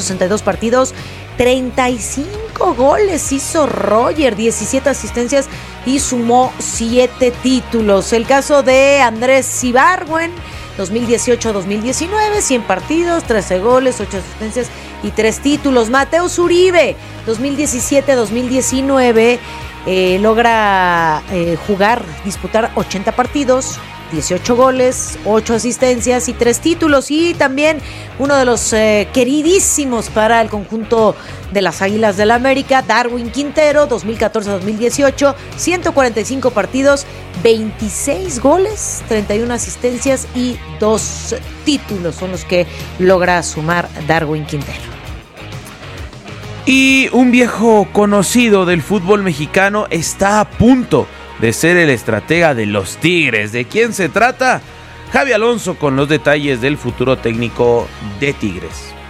162 partidos, 35 goles hizo Roger, 17 asistencias y sumó 7 títulos. El caso de Andrés Ibargüen, 2018-2019, 100 partidos, 13 goles, 8 asistencias y 3 títulos. Mateus Uribe, 2017-2019, logra disputar 80 partidos, 18 goles, 8 asistencias y 3 títulos. Y también uno de los queridísimos para el conjunto de las Águilas del América, Darwin Quintero, 2014-2018, 145 partidos, 26 goles, 31 asistencias y 2 títulos son los que logra sumar Darwin Quintero. Y un viejo conocido del fútbol mexicano está a punto de ser el estratega de los Tigres. ¿De quién se trata? Javi Alonso con los detalles del futuro técnico de Tigres.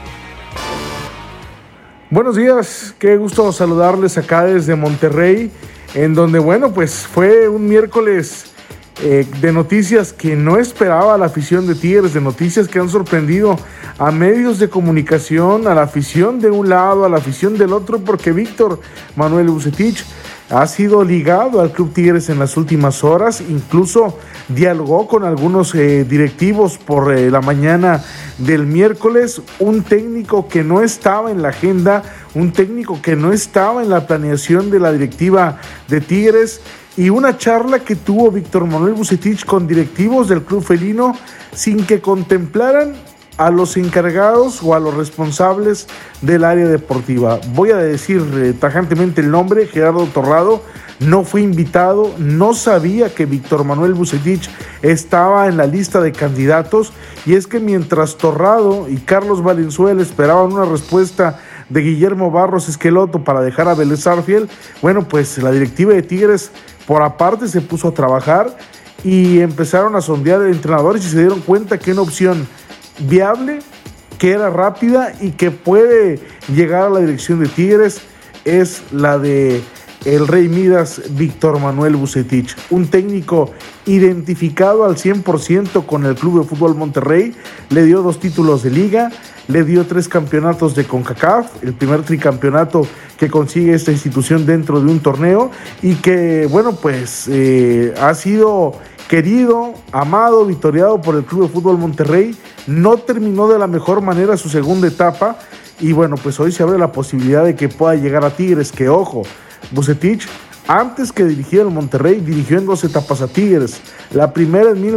Buenos días, qué gusto saludarles acá desde Monterrey, en donde, bueno, pues fue un miércoles de noticias que no esperaba la afición de Tigres, de noticias que han sorprendido a medios de comunicación, a la afición de un lado, a la afición del otro, porque Víctor Manuel Vucetich ha sido ligado al Club Tigres en las últimas horas, incluso dialogó con algunos directivos por la mañana del miércoles, un técnico que no estaba en la agenda, un técnico que no estaba en la planeación de la directiva de Tigres, y una charla que tuvo Víctor Manuel Vucetich con directivos del club felino sin que contemplaran a los encargados o a los responsables del área deportiva. Voy a decir tajantemente el nombre: Gerardo Torrado no fue invitado, no sabía que Víctor Manuel Vucetich estaba en la lista de candidatos, y es que mientras Torrado y Carlos Valenzuela esperaban una respuesta de Guillermo Barros Esqueloto para dejar a Vélez Sarsfield, bueno, pues la directiva de Tigres por aparte se puso a trabajar y empezaron a sondear entrenadores y se dieron cuenta que una opción viable, que era rápida y que puede llegar a la dirección de Tigres es la de el Rey Midas, Víctor Manuel Vucetich, un técnico identificado al 100% con el Club de Fútbol Monterrey. Le dio 2 títulos de liga, le dio 3 campeonatos de CONCACAF, el primer tricampeonato que consigue esta institución dentro de un torneo, y que, bueno, pues ha sido querido, amado, victoriado por el Club de Fútbol Monterrey. No terminó de la mejor manera su segunda etapa, y bueno, pues hoy se abre la posibilidad de que pueda llegar a Tigres, que ojo, Vucetich, antes que dirigir al Monterrey, dirigió en 2 etapas a Tigres. La primera en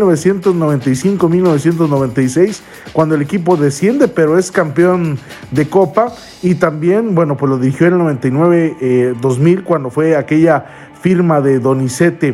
1995-1996, cuando el equipo desciende, pero es campeón de Copa. Y también, bueno, pues lo dirigió en el 99-2000, cuando fue aquella firma de Donizete.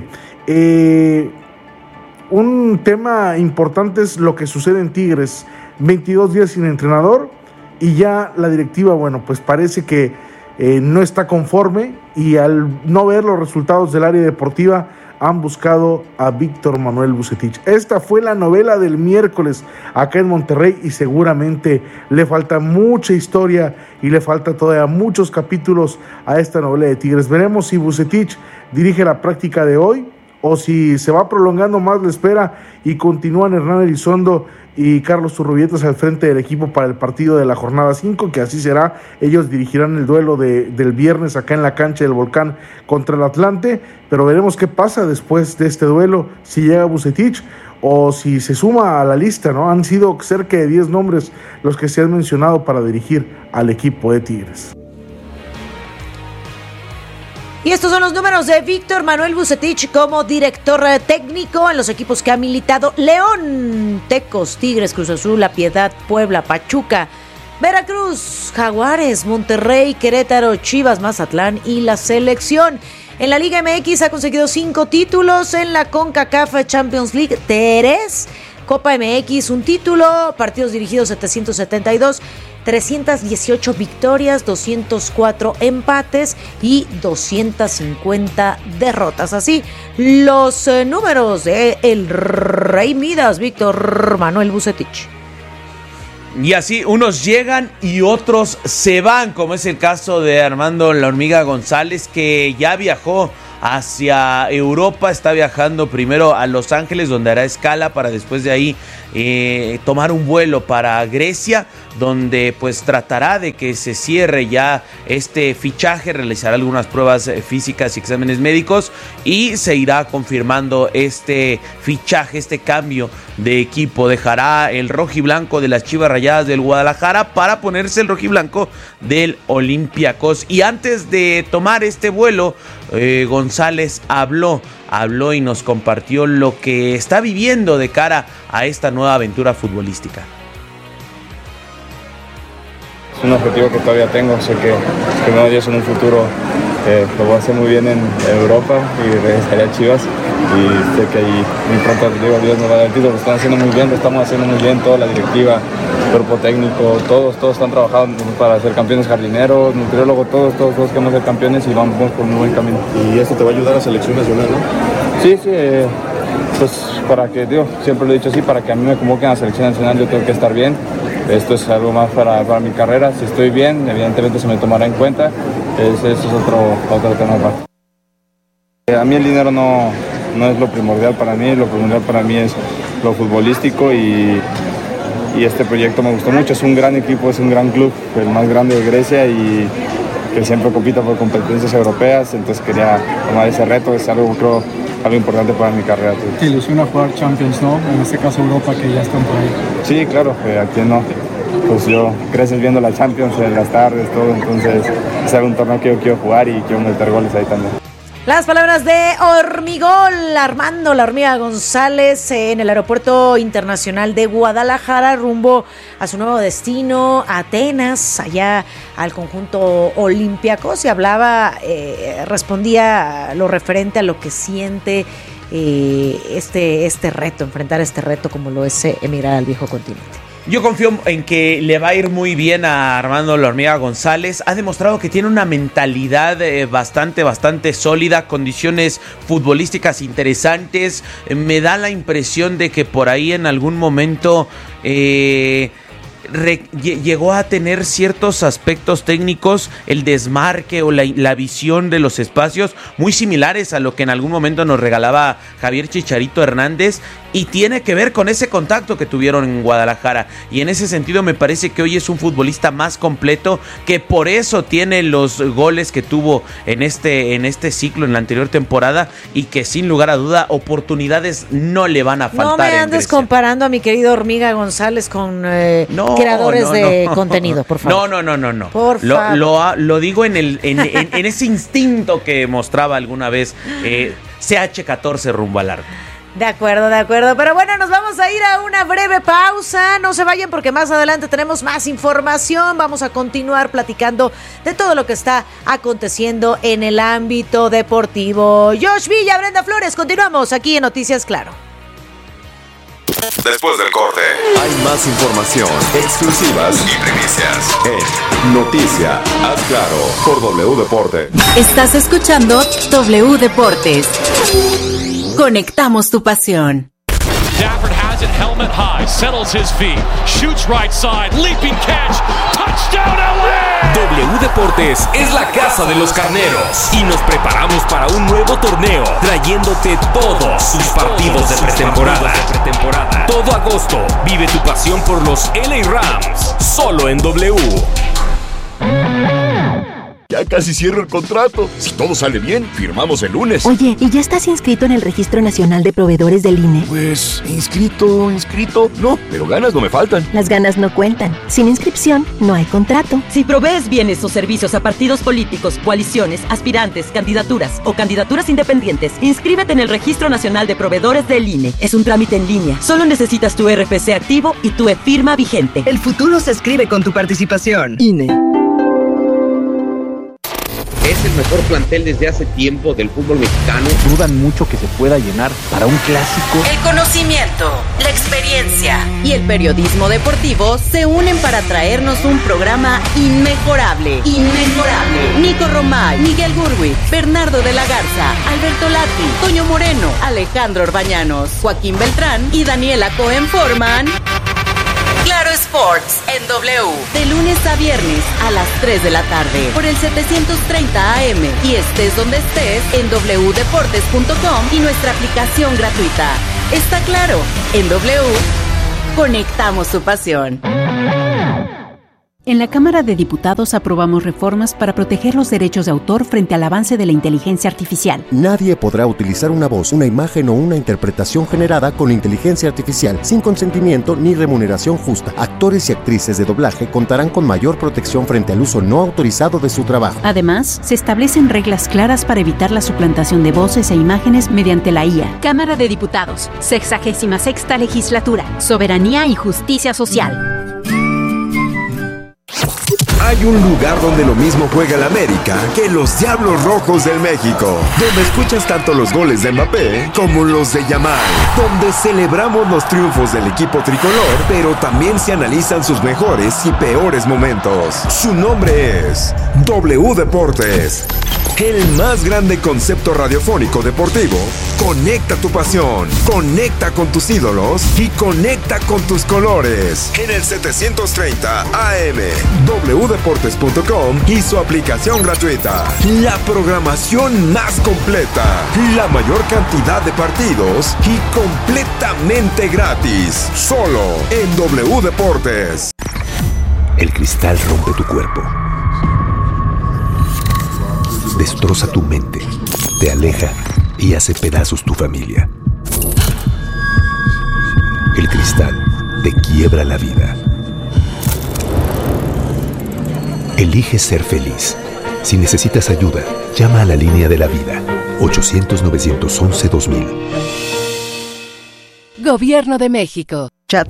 Un tema importante es lo que sucede en Tigres. 22 días sin entrenador, y ya la directiva, bueno, pues parece que no está conforme, y al no ver los resultados del área deportiva han buscado a Víctor Manuel Vucetich. Esta fue la novela del miércoles acá en Monterrey, y seguramente le falta mucha historia y le falta todavía muchos capítulos a esta novela de Tigres. Veremos si Vucetich dirige la práctica de hoy o si se va prolongando más la espera y continúan Hernán Elizondo y Carlos Turrubietas al frente del equipo para el partido de la jornada 5, que así será. Ellos dirigirán el duelo del viernes acá en la cancha del Volcán contra el Atlante, pero veremos qué pasa después de este duelo, si llega Vucetich o si se suma a la lista, ¿no? Han sido cerca de 10 nombres los que se han mencionado para dirigir al equipo de Tigres. Y estos son los números de Víctor Manuel Vucetich como director técnico en los equipos que ha militado: León, Tecos, Tigres, Cruz Azul, La Piedad, Puebla, Pachuca, Veracruz, Jaguares, Monterrey, Querétaro, Chivas, Mazatlán y la selección. En la Liga MX ha conseguido 5 títulos, en la CONCACAF Champions League 3, Copa MX 1 título, partidos dirigidos 772, 318 victorias, 204 empates y 250 derrotas. Así los números de el Rey Midas, Víctor Manuel Vucetich. Y así unos llegan y otros se van, como es el caso de Armando La Hormiga González, que ya viajó hacia Europa. Está viajando primero a Los Ángeles, donde hará escala para después de ahí tomar un vuelo para Grecia, donde pues tratará de que se cierre ya este fichaje, realizará algunas pruebas físicas y exámenes médicos y se irá confirmando este fichaje, este cambio de equipo. Dejará el rojiblanco de las Chivas Rayadas del Guadalajara para ponerse el rojiblanco del Olympiacos. Y antes de tomar este vuelo, González habló y nos compartió lo que está viviendo de cara a esta nueva aventura futbolística. Es un objetivo que todavía tengo, sé que no, Dios en un futuro lo voy a hacer muy bien en Europa y regresaré a Chivas, y sé que ahí muy pronto Dios nos va a dar el título. Lo están haciendo muy bien, lo estamos haciendo muy bien, toda la directiva, cuerpo técnico, todos están trabajando para ser campeones, jardineros, nutriólogos, todos queremos ser campeones y vamos por un buen camino. ¿Y esto te va a ayudar a selección nacional, no? Sí, pues para que, siempre lo he dicho así, para que a mí me convoquen a la selección nacional yo tengo que estar bien. Esto es algo más para mi carrera. Si estoy bien, evidentemente se me tomará en cuenta. Eso es otro tema aparte. A mí el dinero no es lo primordial para mí. Lo primordial para mí es lo futbolístico y este proyecto me gustó mucho. Es un gran equipo, es un gran club, el más grande de Grecia y que siempre compita por competencias europeas. Entonces quería tomar ese reto. Es algo, creo, algo importante para mi carrera. Te ilusiona jugar Champions, ¿no? En este caso Europa, que ya están por ahí. Sí, claro, ¿a quién no? Pues yo creces viendo la Champions en las tardes, todo, entonces es un torneo que yo quiero jugar y quiero meter goles ahí también. Las palabras de Hormigol, Armando La Hormiga González, en el Aeropuerto Internacional de Guadalajara, rumbo a su nuevo destino, Atenas, allá al conjunto Olympiacos, y respondía lo referente a lo que siente este reto, enfrentar este reto como lo es emigrar al viejo continente. Yo confío en que le va a ir muy bien a Armando La Hormiga González. Ha demostrado que tiene una mentalidad bastante sólida, condiciones futbolísticas interesantes. Me da la impresión de que por ahí en algún momento llegó a tener ciertos aspectos técnicos, el desmarque o la visión de los espacios muy similares a lo que en algún momento nos regalaba Javier Chicharito Hernández, y tiene que ver con ese contacto que tuvieron en Guadalajara, y en ese sentido me parece que hoy es un futbolista más completo, que por eso tiene los goles que tuvo en este ciclo, en la anterior temporada, y que sin lugar a duda oportunidades no le van a faltar. No me andes comparando a mi querido Hormiga González con creadores de contenido, por favor. No. Por favor. Lo digo en ese instinto que mostraba alguna vez CH14 rumbo al arco. De acuerdo. Pero bueno, nos vamos a ir a una breve pausa. No se vayan porque más adelante tenemos más información. Vamos a continuar platicando de todo lo que está aconteciendo en el ámbito deportivo. Josh Villa, Brenda Flores, continuamos aquí en Noticias Claro. Después del corte, hay más información, exclusivas y primicias en Noticia Haz Claro por W Deportes. Estás escuchando W Deportes. Conectamos tu pasión. Stafford has it, helmet high, settles his feet, shoots right side, leaping catch, touchdown LA! W Deportes es la casa de los carneros y nos preparamos para un nuevo torneo, trayéndote todos sus partidos de pretemporada. Todo agosto, vive tu pasión por los LA Rams, solo en W. Ya casi cierro el contrato. Si todo sale bien, firmamos el lunes. Oye, ¿y ya estás inscrito en el Registro Nacional de Proveedores del INE? Pues, inscrito. No, pero ganas no me faltan. Las ganas no cuentan. Sin inscripción, no hay contrato. Si provees bienes o servicios a partidos políticos, coaliciones, aspirantes, candidaturas o candidaturas independientes, inscríbete en el Registro Nacional de Proveedores del INE. Es un trámite en línea. Solo necesitas tu RFC activo y tu e-firma vigente. El futuro se escribe con tu participación. INE. Es el mejor plantel desde hace tiempo del fútbol mexicano. Dudan mucho que se pueda llenar para un clásico. El conocimiento, la experiencia y el periodismo deportivo se unen para traernos un programa inmejorable. Nico Romay, Miguel Gurwi, Bernardo de la Garza, Alberto Lati, Toño Moreno, Alejandro Orbañanos, Joaquín Beltrán y Daniela Cohen forman Claro Sports en W. De lunes a viernes a las 3 de la tarde por el 730 AM. Y estés donde estés en wdeportes.com y nuestra aplicación gratuita. Está claro, en W conectamos tu pasión. En la Cámara de Diputados aprobamos reformas para proteger los derechos de autor frente al avance de la inteligencia artificial. Nadie podrá utilizar una voz, una imagen o una interpretación generada con inteligencia artificial sin consentimiento ni remuneración justa. Actores y actrices de doblaje contarán con mayor protección frente al uso no autorizado de su trabajo. Además, se establecen reglas claras para evitar la suplantación de voces e imágenes mediante la IA. Cámara de Diputados, 66ª Legislatura, Soberanía y Justicia Social. Hay un lugar donde lo mismo juega el América que los Diablos Rojos del México, donde escuchas tanto los goles de Mbappé como los de Yamal, donde celebramos los triunfos del equipo tricolor, pero también se analizan sus mejores y peores momentos. Su nombre es W Deportes. El más grande concepto radiofónico deportivo. Conecta tu pasión, conecta con tus ídolos y conecta con tus colores. En el 730 AM, wdeportes.com y su aplicación gratuita. La programación más completa, la mayor cantidad de partidos y completamente gratis. Solo en W Deportes. El cristal rompe tu cuerpo. Destroza tu mente, te aleja y hace pedazos tu familia. El cristal te quiebra la vida. Elige ser feliz. Si necesitas ayuda, llama a la línea de la vida. 800-911-2000. Gobierno de México.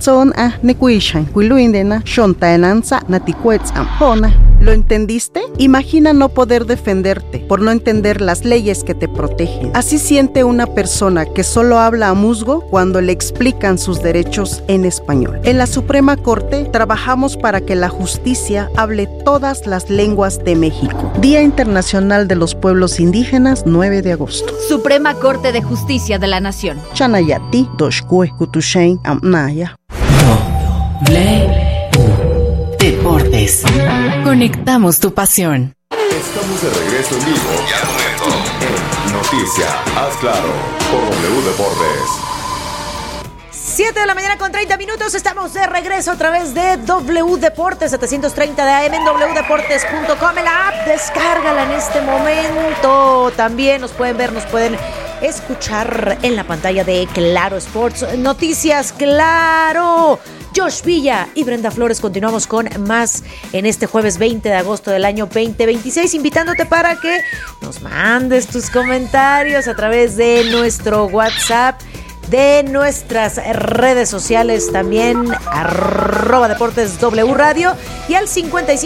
¿Lo entendiste? Imagina no poder defenderte por no entender las leyes que te protegen. Así siente una persona que solo habla a musgo cuando le explican sus derechos en español. En la Suprema Corte trabajamos para que la justicia hable todas las lenguas de México. Día Internacional de los Pueblos Indígenas, 9 de agosto. Suprema Corte de Justicia de la Nación. Chanayati, Doshkue, Kutushain, Amnaya. Deportes. Conectamos tu pasión. Estamos de regreso en vivo y al momento en Noticia, haz claro, por W Deportes. 7 de la mañana con 30 minutos, estamos de regreso a través de W Deportes, 730 de AM en wdeportes.com, la app, descárgala en este momento. También nos pueden ver, nos pueden escuchar en la pantalla de Claro Sports. Noticias Claro. Josh Villa y Brenda Flores, continuamos con más en este jueves 20 de agosto del año 2026, invitándote para que nos mandes tus comentarios a través de nuestro WhatsApp, de nuestras redes sociales también, @Deportes W Radio, y al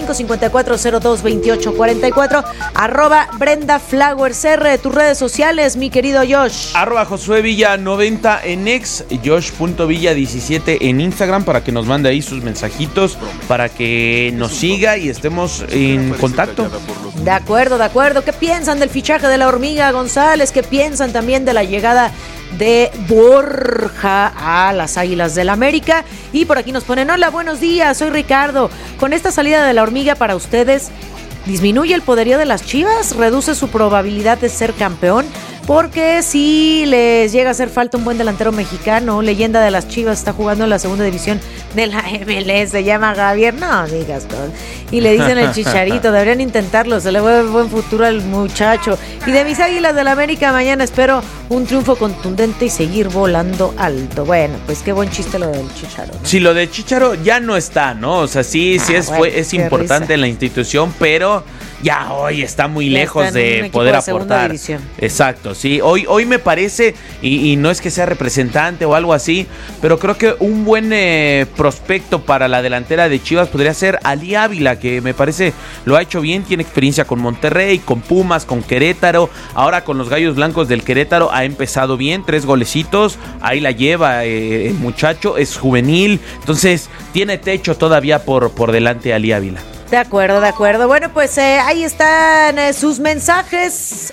5554022844, @Brenda Flowers R, tus redes sociales, mi querido Josh. @Josué Villa 90 en X, Josh.Villa17 en Instagram, para que nos mande ahí sus mensajitos, para que nos siga y estemos en contacto. De acuerdo. ¿Qué piensan del fichaje de la Hormiga González? ¿Qué piensan también de la llegada de Borja a las Águilas del América? Y por aquí nos ponen: hola, buenos días, soy Ricardo. Con esta salida de la Hormiga, para ustedes, ¿disminuye el poderío de las Chivas? ¿Reduce su probabilidad de ser campeón? Porque si les llega a hacer falta un buen delantero mexicano, leyenda de las Chivas, está jugando en la segunda división de la MLS, se llama Javier, no digas cosas. Y le dicen el Chicharito, deberían intentarlo, se le ve buen futuro al muchacho. Y de mis Águilas del América, mañana espero un triunfo contundente y seguir volando alto. Bueno, pues qué buen chiste lo del Chicharo, ¿no? Sí, lo de Chicharo ya no está, ¿no? O sea, sí es importante risa en la institución, pero ya hoy está muy lejos de poder aportar. Exacto, sí. Hoy me parece, y no es que sea representante o algo así, pero creo que un buen prospecto para la delantera de Chivas podría ser Ali Ávila, que me parece lo ha hecho bien, tiene experiencia con Monterrey, con Pumas, con Querétaro, ahora con los Gallos Blancos del Querétaro ha empezado bien, 3 golecitos, ahí la lleva el muchacho, es juvenil, entonces tiene techo todavía por delante Ali Ávila. De acuerdo. Bueno, pues ahí están sus mensajes.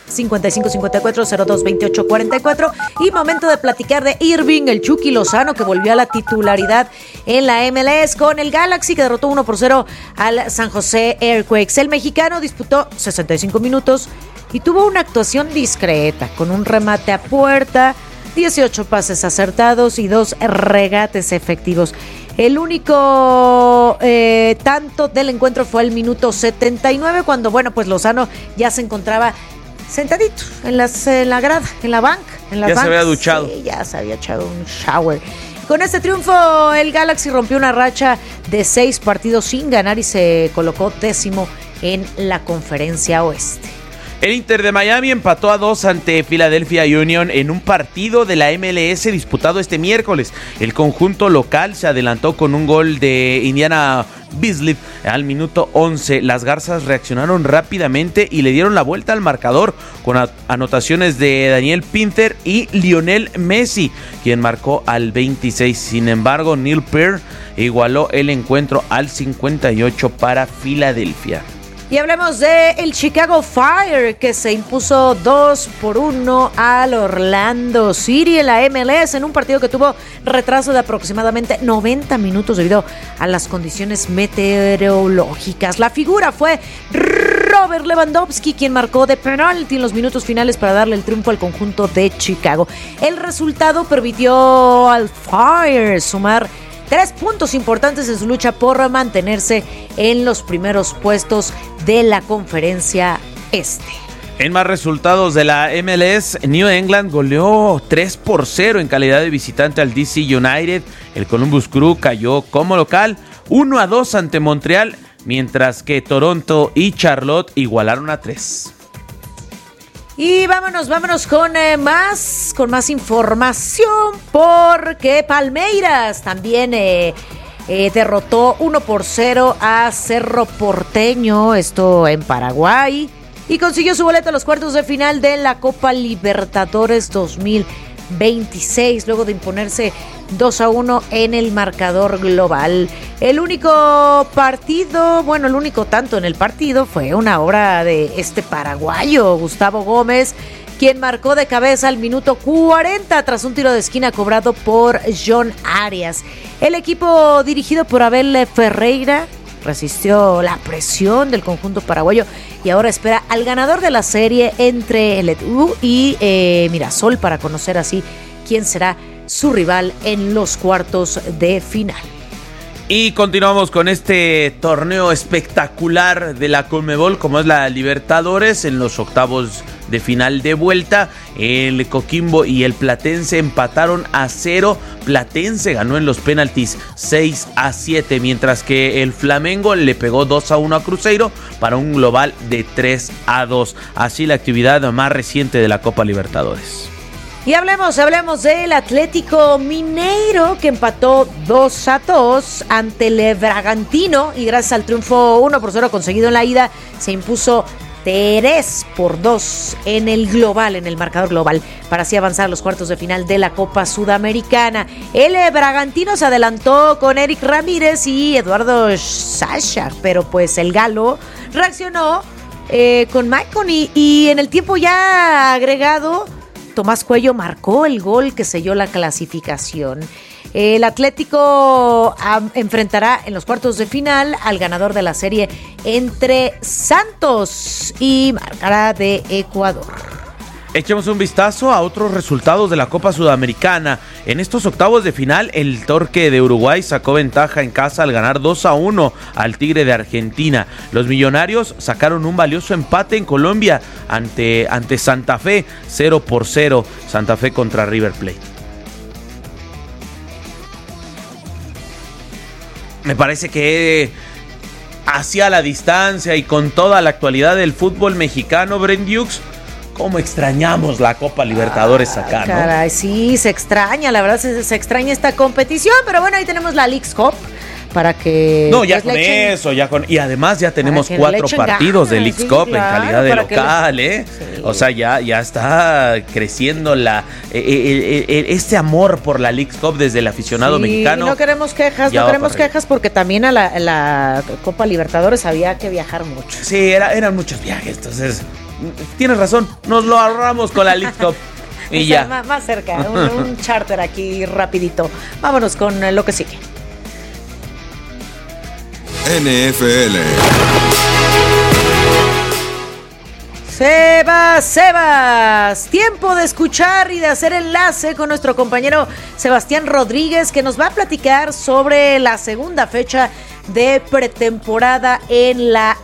5554-022844. Y momento de platicar de Irving, el Chucky Lozano, que volvió a la titularidad en la MLS con el Galaxy, que derrotó 1-0 al San José Earthquakes. El mexicano disputó 65 minutos y tuvo una actuación discreta, con un remate a puerta, 18 pases acertados y 2 regates efectivos. El único tanto del encuentro fue el minuto 79, cuando, pues Lozano ya se encontraba sentadito en la grada, en la banca. Ya se había duchado. Sí, ya se había echado un shower. Con este triunfo, el Galaxy rompió una racha de 6 partidos sin ganar y se colocó 10º en la Conferencia Oeste. El Inter de Miami empató a 2 ante Philadelphia Union en un partido de la MLS disputado este miércoles. El conjunto local se adelantó con un gol de Indiana Beasley al minuto 11. Las Garzas reaccionaron rápidamente y le dieron la vuelta al marcador con anotaciones de Daniel Pinter y Lionel Messi, quien marcó al 26. Sin embargo, Neil Peart igualó el encuentro al 58 para Filadelfia. Y hablemos de el Chicago Fire, que se impuso 2-1 al Orlando City en la MLS, en un partido que tuvo retraso de aproximadamente 90 minutos debido a las condiciones meteorológicas. La figura fue Robert Lewandowski, quien marcó de penalti en los minutos finales para darle el triunfo al conjunto de Chicago. El resultado permitió al Fire sumar 3 puntos importantes en su lucha por mantenerse en los primeros puestos de la Conferencia Este. En más resultados de la MLS, New England goleó 3-0 en calidad de visitante al DC United. El Columbus Crew cayó como local 1-2 ante Montreal, mientras que Toronto y Charlotte igualaron a 3. Y vámonos con más información, porque Palmeiras también derrotó 1-0 a Cerro Porteño, esto en Paraguay, y consiguió su boleto a los cuartos de final de la Copa Libertadores 2026, luego de imponerse 2-1 en el marcador global. El único tanto en el partido fue una obra de este paraguayo, Gustavo Gómez, quien marcó de cabeza al minuto 40 tras un tiro de esquina cobrado por John Arias. El equipo dirigido por Abel Ferreira resistió la presión del conjunto paraguayo y ahora espera al ganador de la serie entre el Edu y Mirasol para conocer así quién será su rival en los cuartos de final. Y continuamos con este torneo espectacular de la Conmebol, como es la Libertadores. En los octavos de final de vuelta, el Coquimbo y el Platense empataron a 0. Platense ganó en los penaltis 6-7, mientras que el Flamengo le pegó 2-1 a Cruzeiro para un global de 3-2. Así la actividad más reciente de la Copa Libertadores. Y hablemos del Atlético Mineiro, que empató 2-2 ante el Bragantino y gracias al triunfo 1-0 conseguido en la ida se impuso 3-2 en el marcador global, para así avanzar a los cuartos de final de la Copa Sudamericana. El Bragantino se adelantó con Eric Ramírez y Eduardo Sachar, pero pues el galo reaccionó con Maicon y en el tiempo ya agregado Tomás Cuello marcó el gol que selló la clasificación. El Atlético enfrentará en los cuartos de final al ganador de la serie entre Santos y Marcará de Ecuador. Echemos un vistazo a otros resultados de la Copa Sudamericana. En estos octavos de final, el Torque de Uruguay sacó ventaja en casa al ganar 2-1 al Tigre de Argentina. Los Millonarios sacaron un valioso empate en Colombia ante Santa Fe, 0-0, Santa Fe contra River Plate. Me parece que hacia la distancia y con toda la actualidad del fútbol mexicano, Brent Dukes, cómo extrañamos la Copa Libertadores acá, ¿no? Caray, sí, se extraña, la verdad se extraña esta competición, pero bueno, ahí tenemos la Leagues Cup para que... No, ya con eso, y además ya tenemos 4 partidos de Leagues Cup en calidad de local, Sí. O sea, ya está creciendo este amor por la Leagues Cup desde el aficionado mexicano. No queremos quejas, porque también a la Copa Libertadores había que viajar mucho. Sí, eran muchos viajes, entonces tienes razón, nos lo ahorramos con la Leagues Cup. Y ya. Más cerca, un charter aquí rapidito. Vámonos con lo que sigue. NFL. Sebas, tiempo de escuchar y de hacer enlace con nuestro compañero Sebastián Rodríguez, que nos va a platicar sobre la segunda fecha de pretemporada en la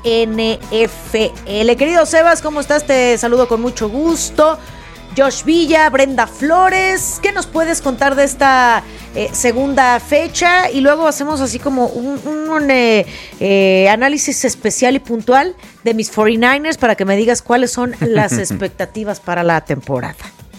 NFL. Querido Sebas, ¿cómo estás? Te saludo con mucho gusto. Josh Villa, Brenda Flores, ¿qué nos puedes contar de esta segunda fecha? Y luego hacemos así como un análisis especial y puntual de mis 49ers para que me digas cuáles son las expectativas para la temporada.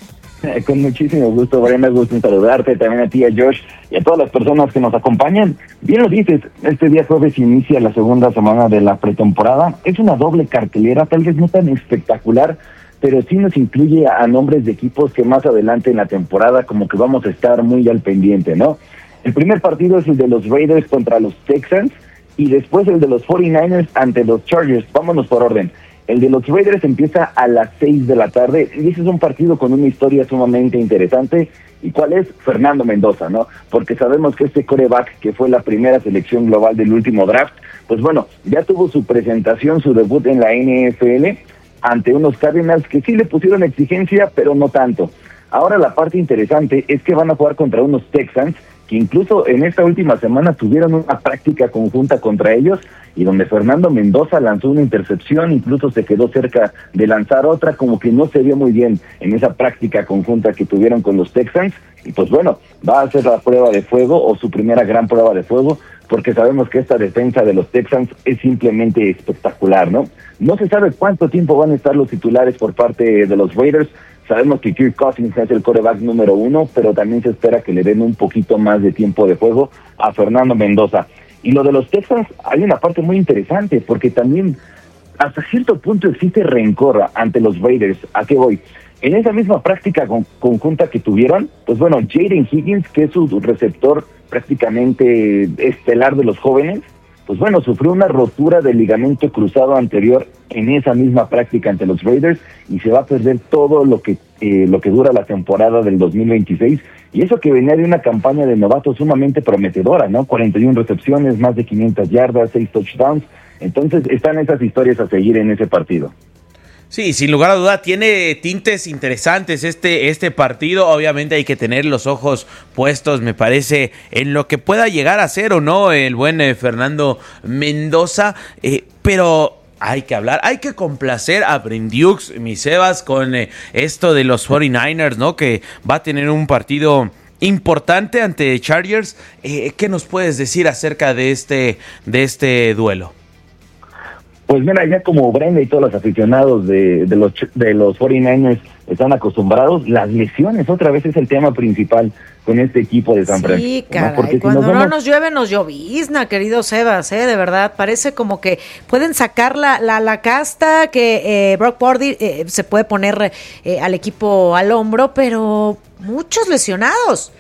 Con muchísimo gusto, Brenda, gusto en saludarte, también a ti, a Josh y a todas las personas que nos acompañan. Bien lo dices, este día jueves inicia la segunda semana de la pretemporada. Es una doble cartelera, tal vez no tan espectacular, pero sí nos incluye a nombres de equipos que más adelante en la temporada como que vamos a estar muy al pendiente, ¿no? El primer partido es el de los Raiders contra los Texans y después el de los 49ers ante los Chargers. Vámonos por orden. El de los Raiders empieza a las 6 de la tarde y ese es un partido con una historia sumamente interesante. ¿Y cuál es? Fernando Mendoza, ¿no? Porque sabemos que este quarterback, que fue la primera selección global del último draft, pues bueno, ya tuvo su presentación, su debut en la NFL ante unos Cardinals que sí le pusieron exigencia, pero no tanto. Ahora la parte interesante es que van a jugar contra unos Texans que incluso en esta última semana tuvieron una práctica conjunta contra ellos y donde Fernando Mendoza lanzó una intercepción, incluso se quedó cerca de lanzar otra, como que no se vio muy bien en esa práctica conjunta que tuvieron con los Texans. Y pues bueno, va a ser la prueba de fuego o su primera gran prueba de fuego, porque sabemos que esta defensa de los Texans es simplemente espectacular, ¿no? No se sabe cuánto tiempo van a estar los titulares por parte de los Raiders. Sabemos que Kirk Cousins es el quarterback número 1, pero también se espera que le den un poquito más de tiempo de juego a Fernando Mendoza. Y lo de los Texans, hay una parte muy interesante, porque también hasta cierto punto existe rencor ante los Raiders. ¿A qué voy? En esa misma práctica conjunta que tuvieron, pues bueno, Jaden Higgins, que es su receptor prácticamente estelar de los jóvenes, pues bueno, sufrió una rotura del ligamento cruzado anterior en esa misma práctica ante los Raiders y se va a perder todo lo que dura la temporada del 2026. Y eso que venía de una campaña de novatos sumamente prometedora, ¿no? 41 recepciones, más de 500 yardas, 6 touchdowns. Entonces están esas historias a seguir en ese partido. Sí, sin lugar a duda, tiene tintes interesantes este partido. Obviamente hay que tener los ojos puestos, me parece, en lo que pueda llegar a ser o no el buen Fernando Mendoza. Pero hay que hablar, hay que complacer a Brindiux, mi Sebas, con esto de los 49ers, ¿no? Que va a tener un partido importante ante Chargers. ¿Qué nos puedes decir acerca de este duelo? Pues mira, ya como Brenda y todos los aficionados de los 49ers están acostumbrados, las lesiones otra vez es el tema principal con este equipo de San Francisco. Sí, caray, cuando no nos llueve, nos llovizna, querido Sebas, de verdad, parece como que pueden sacar la casta, que Brock Purdy se puede poner al equipo al hombro, pero muchos lesionados.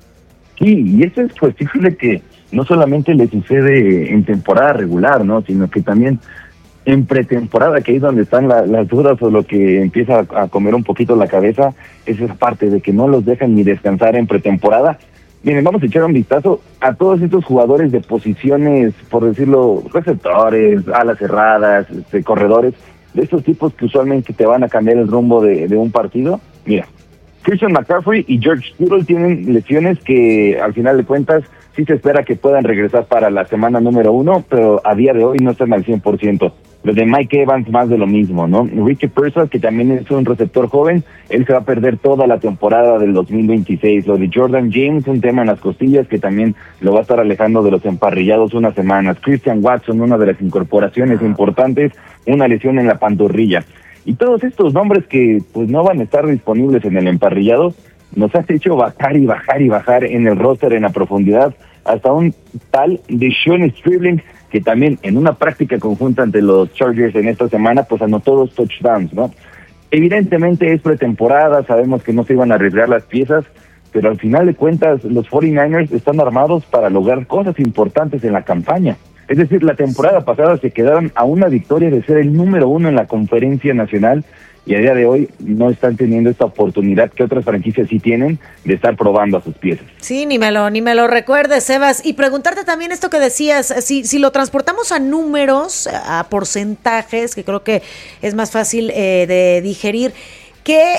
Sí, y eso es cuestión de que no solamente le sucede en temporada regular, ¿no? Sino que también en pretemporada, que ahí es donde están las dudas o lo que empieza a comer un poquito la cabeza, es esa parte de que no los dejan ni descansar en pretemporada. Miren, vamos a echar un vistazo a todos estos jugadores de posiciones, por decirlo, receptores, alas cerradas, corredores, de estos tipos que usualmente te van a cambiar el rumbo de un partido. Mira, Christian McCaffrey y George Kittle tienen lesiones que al final de cuentas sí se espera que puedan regresar para la semana número 1, pero a día de hoy no están al 100%. Lo de Mike Evans, más de lo mismo, ¿no? Ricky Pearsall, que también es un receptor joven, él se va a perder toda la temporada del 2026. Lo de Jordan James, un tema en las costillas que también lo va a estar alejando de los emparrillados unas semanas. Christian Watson, una de las incorporaciones importantes, una lesión en la pantorrilla. Y todos estos nombres que pues no van a estar disponibles en el emparrillado, nos has hecho bajar y bajar y bajar en el roster, en la profundidad, hasta un tal de Sean Stribling, que también en una práctica conjunta ante los Chargers en esta semana, pues anotó 2 touchdowns, ¿no? Evidentemente es pretemporada, sabemos que no se iban a arriesgar las piezas, pero al final de cuentas los 49ers están armados para lograr cosas importantes en la campaña. Es decir, la temporada pasada se quedaron a una victoria de ser el número 1 en la conferencia nacional y a día de hoy no están teniendo esta oportunidad que otras franquicias sí tienen de estar probando a sus piezas. Sí, ni me lo recuerdes, Sebas. Y preguntarte también esto que decías, si lo transportamos a números, a porcentajes, que creo que es más fácil de digerir, ¿qué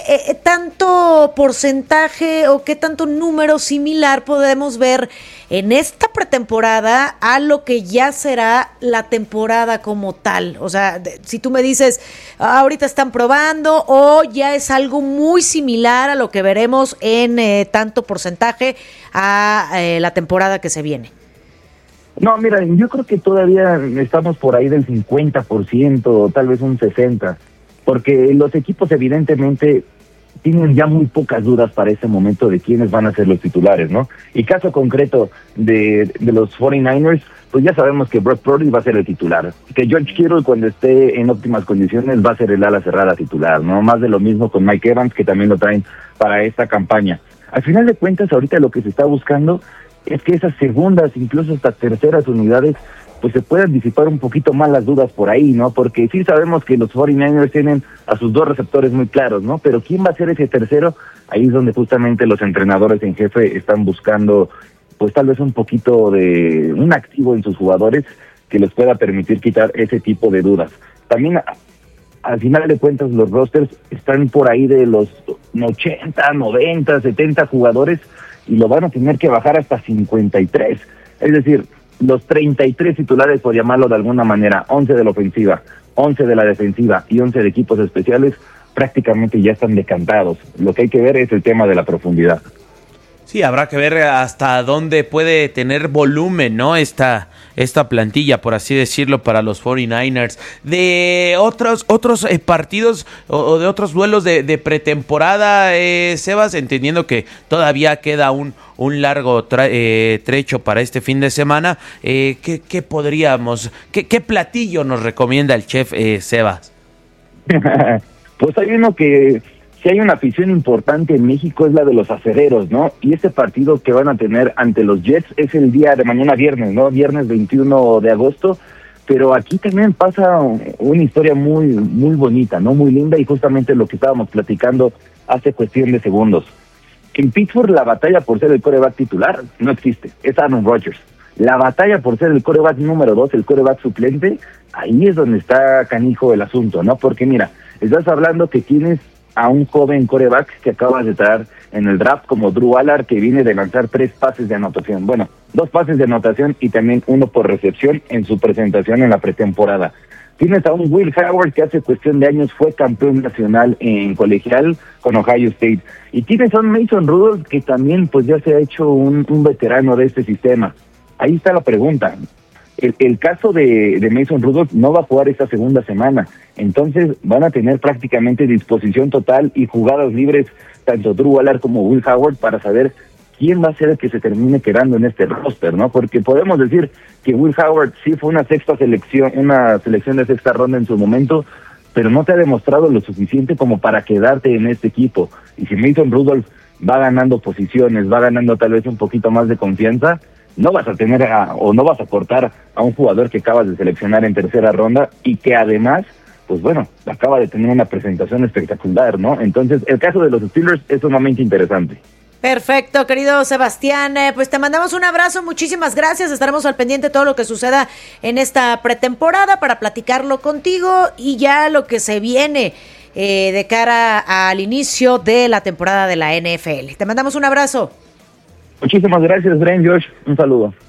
tanto porcentaje o qué tanto número similar podemos ver en esta pretemporada a lo que ya será la temporada como tal? O sea, si tú me dices, ahorita están probando o ya es algo muy similar a lo que veremos en tanto porcentaje a la temporada que se viene. No, mira, yo creo que todavía estamos por ahí del 50%, o tal vez un 60%. Porque los equipos evidentemente tienen ya muy pocas dudas para ese momento de quiénes van a ser los titulares, ¿no? Y caso concreto de los 49ers, pues ya sabemos que Brock Purdy va a ser el titular, que George Kittle cuando esté en óptimas condiciones va a ser el ala cerrada titular, ¿no? Más de lo mismo con Mike Evans, que también lo traen para esta campaña. Al final de cuentas, ahorita lo que se está buscando es que esas segundas, incluso hasta terceras unidades, pues se pueden disipar un poquito más las dudas por ahí, ¿no? Porque sí sabemos que los 49ers tienen a sus 2 receptores muy claros, ¿no? Pero ¿quién va a ser ese tercero? Ahí es donde justamente los entrenadores en jefe están buscando, pues tal vez un poquito de un activo en sus jugadores que les pueda permitir quitar ese tipo de dudas. También, al final de cuentas, los rosters están por ahí de los 80, 90, 70 jugadores y lo van a tener que bajar hasta 53. Es decir, los 33 titulares, por llamarlo de alguna manera, 11 de la ofensiva, 11 de la defensiva y 11 de equipos especiales, prácticamente ya están decantados. Lo que hay que ver es el tema de la profundidad. Sí, habrá que ver hasta dónde puede tener volumen, ¿no? Esta plantilla, por así decirlo, para los 49ers. De otros partidos o de otros duelos de pretemporada, Sebas, entendiendo que todavía queda un largo trecho para este fin de semana, ¿qué podríamos, qué platillo nos recomienda el chef Sebas? Pues hay uno que... Si hay una afición importante en México es la de los acereros, ¿no? Y este partido que van a tener ante los Jets es el día de mañana viernes, ¿no? Viernes 21 de agosto. Pero aquí también pasa una historia muy bonita, ¿no? Muy linda y justamente lo que estábamos platicando hace cuestión de segundos. En Pittsburgh la batalla por ser el quarterback titular no existe, es Aaron Rodgers. La batalla por ser el quarterback número 2, el quarterback suplente, ahí es donde está canijo el asunto, ¿no? Porque mira, estás hablando que tienes a un joven quarterback que acabas de traer en el draft como Drew Allard, que viene de lanzar 3 pases de anotación. Bueno, 2 pases de anotación y también 1 por recepción en su presentación en la pretemporada. Tienes a un Will Howard que hace cuestión de años fue campeón nacional en colegial con Ohio State. Y tienes a un Mason Rudolph que también pues ya se ha hecho un veterano de este sistema. Ahí está la pregunta. El caso de Mason Rudolph no va a jugar esta segunda semana, entonces van a tener prácticamente disposición total y jugadas libres tanto Drew Allard como Will Howard para saber quién va a ser el que se termine quedando en este roster, ¿no? Porque podemos decir que Will Howard sí fue una selección de sexta ronda en su momento, pero no te ha demostrado lo suficiente como para quedarte en este equipo. Y si Mason Rudolph va ganando posiciones, va ganando tal vez un poquito más de confianza, no vas a tener o no vas a cortar a un jugador que acabas de seleccionar en tercera ronda y que además, pues bueno, acaba de tener una presentación espectacular, ¿no? Entonces, el caso de los Steelers es sumamente interesante. Perfecto, querido Sebastián, pues te mandamos un abrazo, muchísimas gracias, estaremos al pendiente de todo lo que suceda en esta pretemporada para platicarlo contigo y ya lo que se viene de cara al inicio de la temporada de la NFL. Te mandamos un abrazo. Muchísimas gracias, Brian, Josh. Un saludo.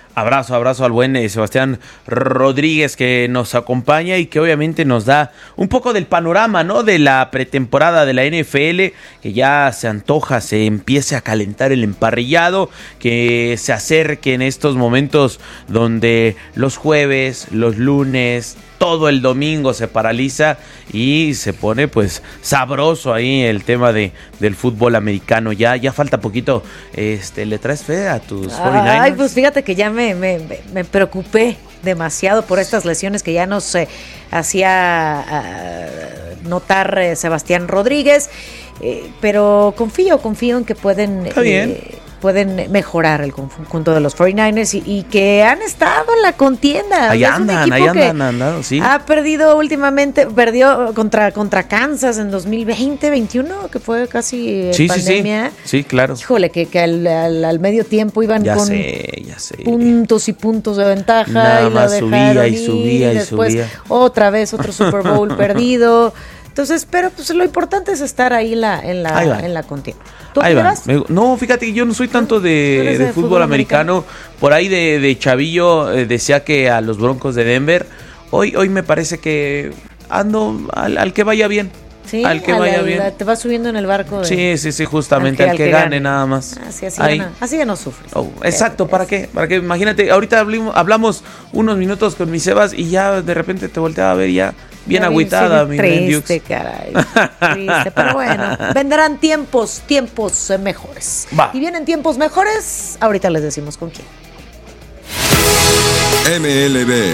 Abrazo al buen Sebastián Rodríguez, que nos acompaña y que obviamente nos da un poco del panorama, ¿no?, de la pretemporada de la NFL, que ya se antoja, se empiece a calentar el emparrillado, que se acerque en estos momentos donde los jueves, los lunes, todo el domingo se paraliza y se pone pues sabroso ahí el tema del fútbol americano. Ya falta poquito. ¿Le traes fe a tus 49ers? Ay, pues fíjate que ya me preocupé demasiado por estas lesiones que ya nos hacía notar Sebastián Rodríguez, pero confío en que pueden mejorar el conjunto de los 49ers y que han estado en la contienda. Ahí andan, sí. Ha perdido últimamente, perdió contra Kansas en 2020-21, que fue casi pandemia. Sí, claro. Híjole, que al medio tiempo iban ya con sé. puntos y puntos de ventaja. Nada y más subía y después subía. Otra vez otro Super Bowl perdido. Entonces, pero pues lo importante es estar ahí en la contienda. ¿Tú ahí va. vas? No, fíjate que yo no soy tanto de fútbol americano. Por ahí de chavillo decía que a los Broncos de Denver. Hoy me parece que ando al que vaya bien. Sí, al que vaya bien. Te vas subiendo en el barco. Sí, justamente, al que gane nada más. Así ya no sufres. Exacto, ¿para qué? Imagínate, ahorita hablamos unos minutos con mi Sebas y ya de repente te volteaba a ver ya bien agüitada, mi triste, caray. Triste, pero bueno, vendrán tiempos mejores. Va. Y vienen tiempos mejores, ahorita les decimos con quién. MLB.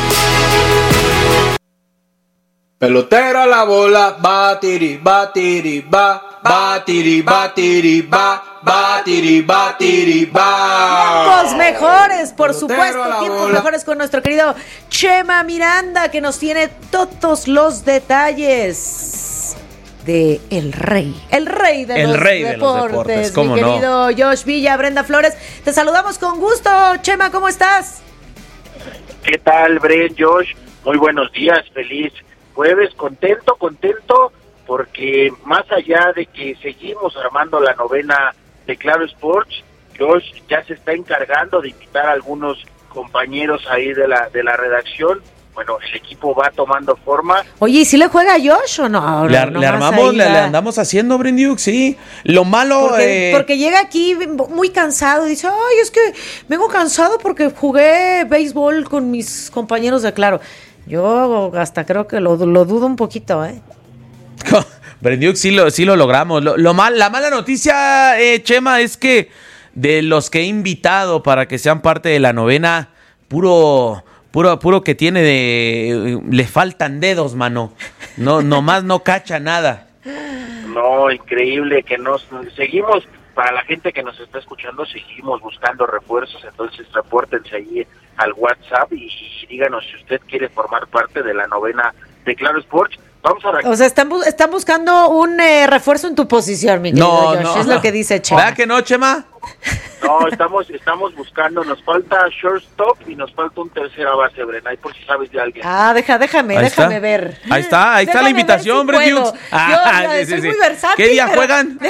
Pelotero a la bola, batiri, batiri, ba, batiri, batiri, ba, batiri, batiri, ba. Tiempos mejores, por Pelotero supuesto, a la tiempos bola. mejores con nuestro querido Chema Miranda, que nos tiene todos los detalles de el rey de los deportes, ¿cómo mi no? querido Josh Villa, Brenda Flores, te saludamos con gusto. Chema, ¿cómo estás? ¿Qué tal, Bren, Josh? Muy buenos días, feliz jueves, contento, porque más allá de que seguimos armando la novena de Claro Sports, Josh ya se está encargando de invitar a algunos compañeros ahí de la redacción. Bueno, el equipo va tomando forma. Oye, ¿y si le juega a Josh o no? Le armamos, le andamos haciendo, Brendiuk, sí. Lo malo... Porque llega aquí muy cansado y dice, ay, es que vengo cansado porque jugué béisbol con mis compañeros de Claro. Yo hasta creo que lo dudo un poquito, ¿eh? Brendiuk, sí lo logramos. La mala noticia, Chema, es que de los que he invitado para que sean parte de la novena, puro que tiene le faltan dedos, mano. Nomás no cacha nada. No, increíble que seguimos, para la gente que nos está escuchando, seguimos buscando refuerzos, entonces repórtense ahí al WhatsApp y díganos si usted quiere formar parte de la novena de Claro Sports. O sea, están buscando un refuerzo en tu posición, mi querido Josh, no. Es lo que dice Chema. ¿Verdad que no, Chema? No, estamos buscando, nos falta shortstop y nos falta un tercera base, Brena, ahí por si sabes de alguien. Déjame ver. Ahí está la invitación, Brendiuk. Soy muy versátil. ¿Qué día juegan?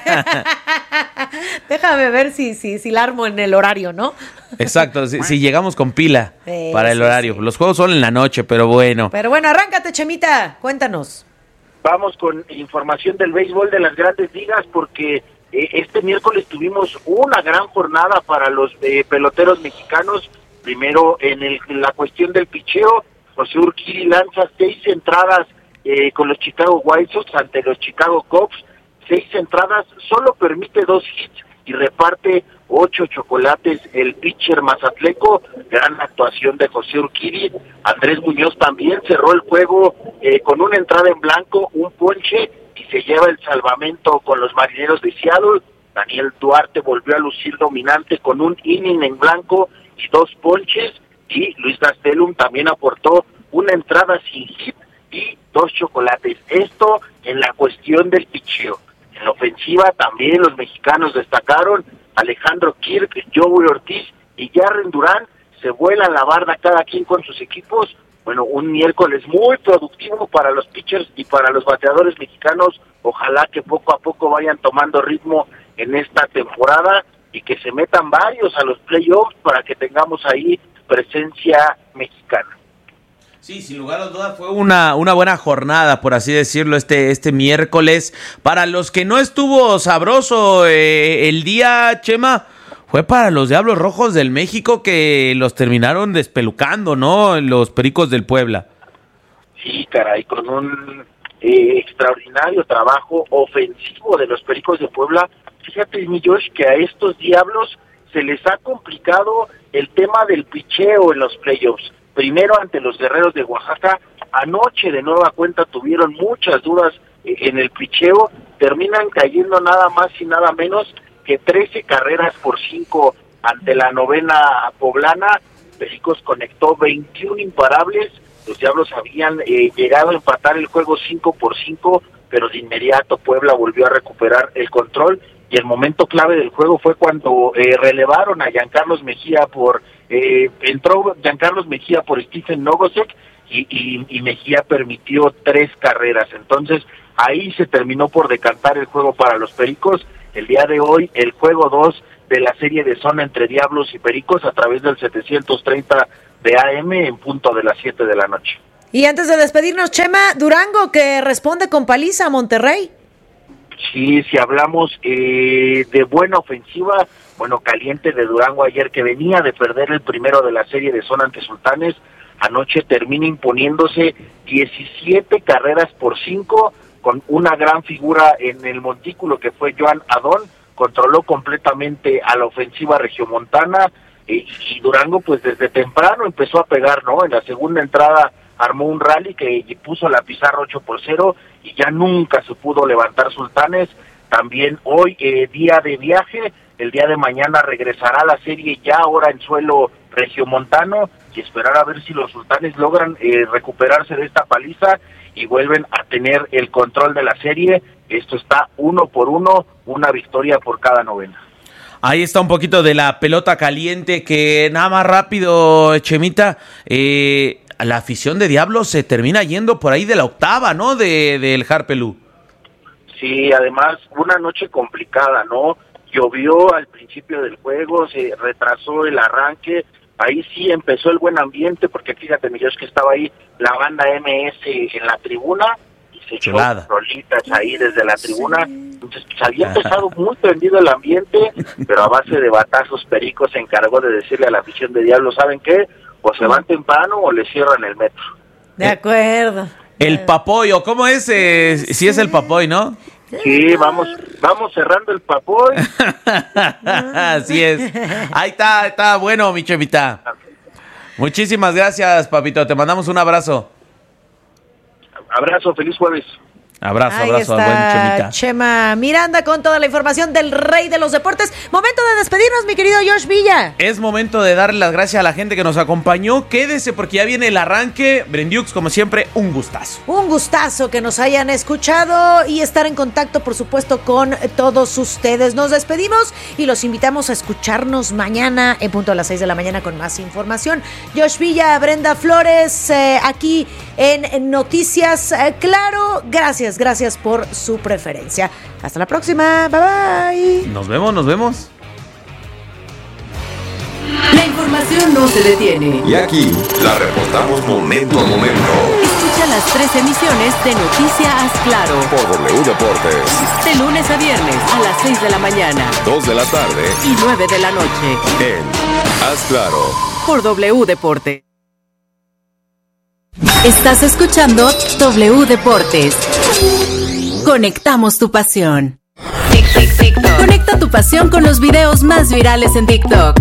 Déjame ver si la armo en el horario, ¿no? Exacto, si llegamos con pila para el horario. Sí. Los juegos son en la noche, pero bueno. Arráncate, Chemita, cuéntanos. Vamos con información del béisbol de las Grandes Ligas, porque este miércoles tuvimos una gran jornada para los peloteros mexicanos. Primero, en la cuestión del picheo, José Urquidi lanza 6 entradas con los Chicago White Sox ante los Chicago Cubs. 6 entradas, solo permite 2 hits y reparte 8 chocolates el pitcher mazatleco. Gran actuación de José Urquidi. Andrés Muñoz también cerró el juego con una entrada en blanco, un ponche, y se lleva el salvamento con los Marineros de Seattle. Daniel Duarte volvió a lucir dominante con un inning en blanco y 2 ponches, y Luis Gastelum también aportó una entrada sin hit y 2 chocolates. Esto en la cuestión del picheo. En la ofensiva también los mexicanos destacaron. Alejandro Kirk, Joey Ortiz y Jarren Durán se vuelan la barda cada quien con sus equipos. Bueno, un miércoles muy productivo para los pitchers y para los bateadores mexicanos. Ojalá que poco a poco vayan tomando ritmo en esta temporada. y que se metan varios a los playoffs para que tengamos ahí presencia mexicana. Sí, sin lugar a dudas fue una buena jornada, por así decirlo, este miércoles. Para los que no estuvo sabroso el día, Chema, fue para los Diablos Rojos del México, que los terminaron despelucando, ¿no? Los Pericos del Puebla. Sí, caray, con un extraordinario trabajo ofensivo de los Pericos de Puebla. Fíjate, mi Josh, que a estos Diablos se les ha complicado el tema del picheo en los playoffs. Primero ante los Guerreros de Oaxaca, anoche de nueva cuenta tuvieron muchas dudas en el picheo, terminan cayendo nada más y nada menos que 13 carreras por 5 ante la novena poblana. Pericos conectó 21 imparables, los Diablos habían llegado a empatar el juego 5-5, pero de inmediato Puebla volvió a recuperar el control, y el momento clave del juego fue cuando relevaron a Giancarlos Mejía entró Giancarlos Mejía por Stephen Nogosek, y Mejía permitió 3 carreras. Entonces ahí se terminó por decantar el juego para los Pericos. El día de hoy, el juego 2 de la serie de zona entre Diablos y Pericos a través del 730 de AM en punto de las 7 de la noche. Y antes de despedirnos, Chema, Durango, que responde con paliza a Monterrey. Sí, si hablamos de buena ofensiva, bueno, caliente de Durango ayer, que venía de perder el primero de la serie de zona ante Sultanes, anoche termina imponiéndose 17 carreras por 5, con una gran figura en el montículo que fue Joan Adón, controló completamente a la ofensiva regiomontana, y Durango pues desde temprano empezó a pegar, ¿no? En la segunda entrada armó un rally que puso la pizarra 8-0 y ya nunca se pudo levantar Sultanes. También hoy, día de viaje, el día de mañana regresará la serie ya ahora en suelo regiomontano, y esperar a ver si los Sultanes logran recuperarse de esta paliza y vuelven a tener el control de la serie. Esto está 1-1, una victoria por cada novena. Ahí está un poquito de la pelota caliente, que nada más rápido, Chemita, la afición de Diablos se termina yendo por ahí de la octava, ¿no? Del Harpelú. Sí, además una noche complicada, ¿no? Llovió al principio del juego, se retrasó el arranque, ahí sí empezó el buen ambiente, porque fíjate, mi Dios, que estaba ahí la banda MS en la tribuna, y se echó rolitas ahí desde la tribuna. Entonces pues, había empezado muy prendido el ambiente, pero a base de batazos Pericos se encargó de decirle a la afición de Diablos, ¿saben qué? O se van temprano o le cierran el metro. De acuerdo. El Papoy, ¿o cómo es? Sí es el Papoy, ¿no? Sí, vamos cerrando el Papoy. Así es. Ahí está bueno, mi Chemita. Muchísimas gracias, papito. Te mandamos un abrazo. Abrazo, feliz jueves. Abrazo, Ahí abrazo, está, buen Chemita. Chema Miranda con toda la información del rey de los deportes. Momento de despedirnos, mi querido Josh Villa. Es momento de darle las gracias a la gente que nos acompañó. Quédese porque ya viene el arranque. Brendiux, como siempre, un gustazo. Un gustazo que nos hayan escuchado y estar en contacto, por supuesto, con todos ustedes. Nos despedimos y los invitamos a escucharnos mañana en punto a las 6 de la mañana con más información. Josh Villa, Brenda Flores, aquí en Noticias Claro. Gracias por su preferencia. Hasta la próxima. Bye bye. Nos vemos. La información no se detiene. Y aquí la reportamos momento a momento. Escucha las 3 emisiones de Noticias Claro Por W Deportes. de lunes a viernes a las 6 de la mañana, 2 de la tarde y 9 de la noche en Haz Claro por W Deportes. Estás escuchando W Deportes. Conectamos tu pasión. Conecta tu pasión con los videos más virales en TikTok.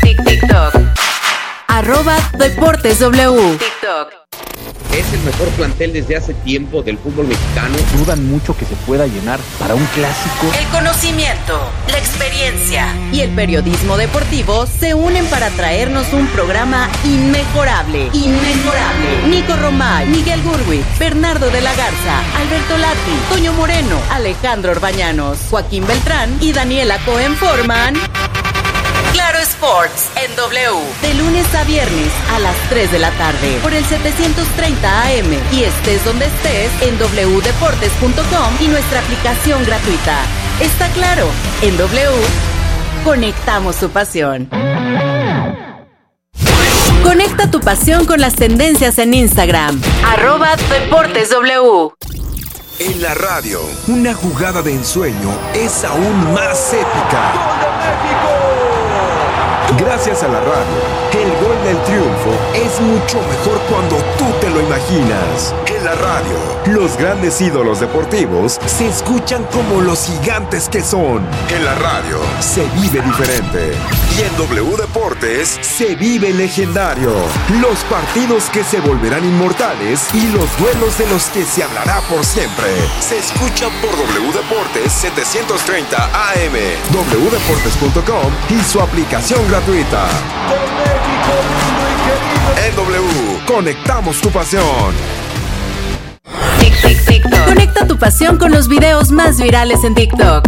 @DeportesW. Es el mejor plantel desde hace tiempo del fútbol mexicano. Dudan mucho que se pueda llenar para un clásico. El conocimiento, la experiencia y el periodismo deportivo se unen para traernos un programa inmejorable. Nico Romay, Miguel Gurwi, Bernardo de la Garza, Alberto Lati, Toño Moreno, Alejandro Orbañanos, Joaquín Beltrán y Daniela Cohen forman Claro Sports en W, de lunes a viernes a las 3 de la tarde por el 730 AM, y estés donde estés en wdeportes.com y nuestra aplicación gratuita. Está claro, en W conectamos tu pasión. Conecta tu pasión con las tendencias en Instagram. @DeportesW. En la radio, una jugada de ensueño es aún más épica. ¡Gol de México! Gracias a la radio, el gol del triunfo es mucho mejor cuando tú te lo imaginas. En la radio, los grandes ídolos deportivos se escuchan como los gigantes que son. En la radio, se vive diferente. Y en W Deportes, se vive legendario. Los partidos que se volverán inmortales y los duelos de los que se hablará por siempre. Se escuchan por W Deportes 730 AM, wdeportes.com y su aplicación gratuita. En W, conectamos tu pasión. Conecta tu pasión con los videos más virales en TikTok.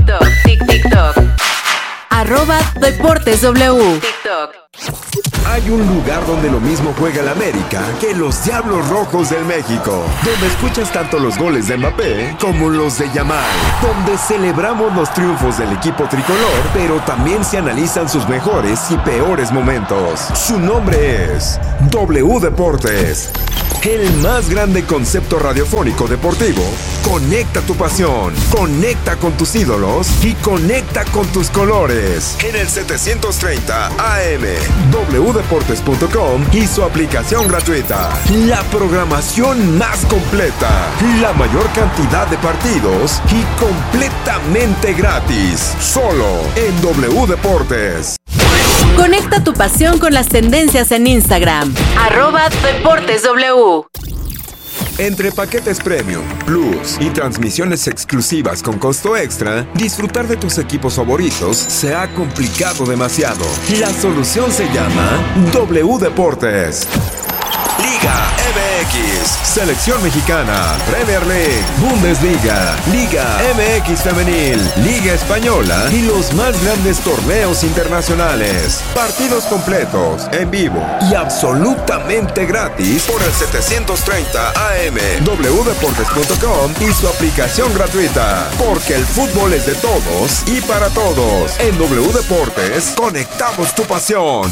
@DeportesW. Hay un lugar donde lo mismo juega el América que los Diablos Rojos del México, donde escuchas tanto los goles de Mbappé como los de Yamal, donde celebramos los triunfos del equipo tricolor, pero también se analizan sus mejores y peores momentos. Su nombre es W Deportes. El más grande concepto radiofónico deportivo. Conecta tu pasión, conecta con tus ídolos y conecta con tus colores. En el 730 AM, wdeportes.com y su aplicación gratuita. La programación más completa, la mayor cantidad de partidos y completamente gratis. Solo en W Deportes. Conecta tu pasión con las tendencias en Instagram. @DeportesW. Entre paquetes premium, plus y transmisiones exclusivas con costo extra, disfrutar de tus equipos favoritos se ha complicado demasiado. La solución se llama W Deportes. Liga MX, Selección Mexicana, Premier League, Bundesliga, Liga MX Femenil, Liga Española y los más grandes torneos internacionales. Partidos completos, en vivo y absolutamente gratis por el 730 AM, wdeportes.com y su aplicación gratuita. Porque el fútbol es de todos y para todos. En W Deportes, conectamos tu pasión.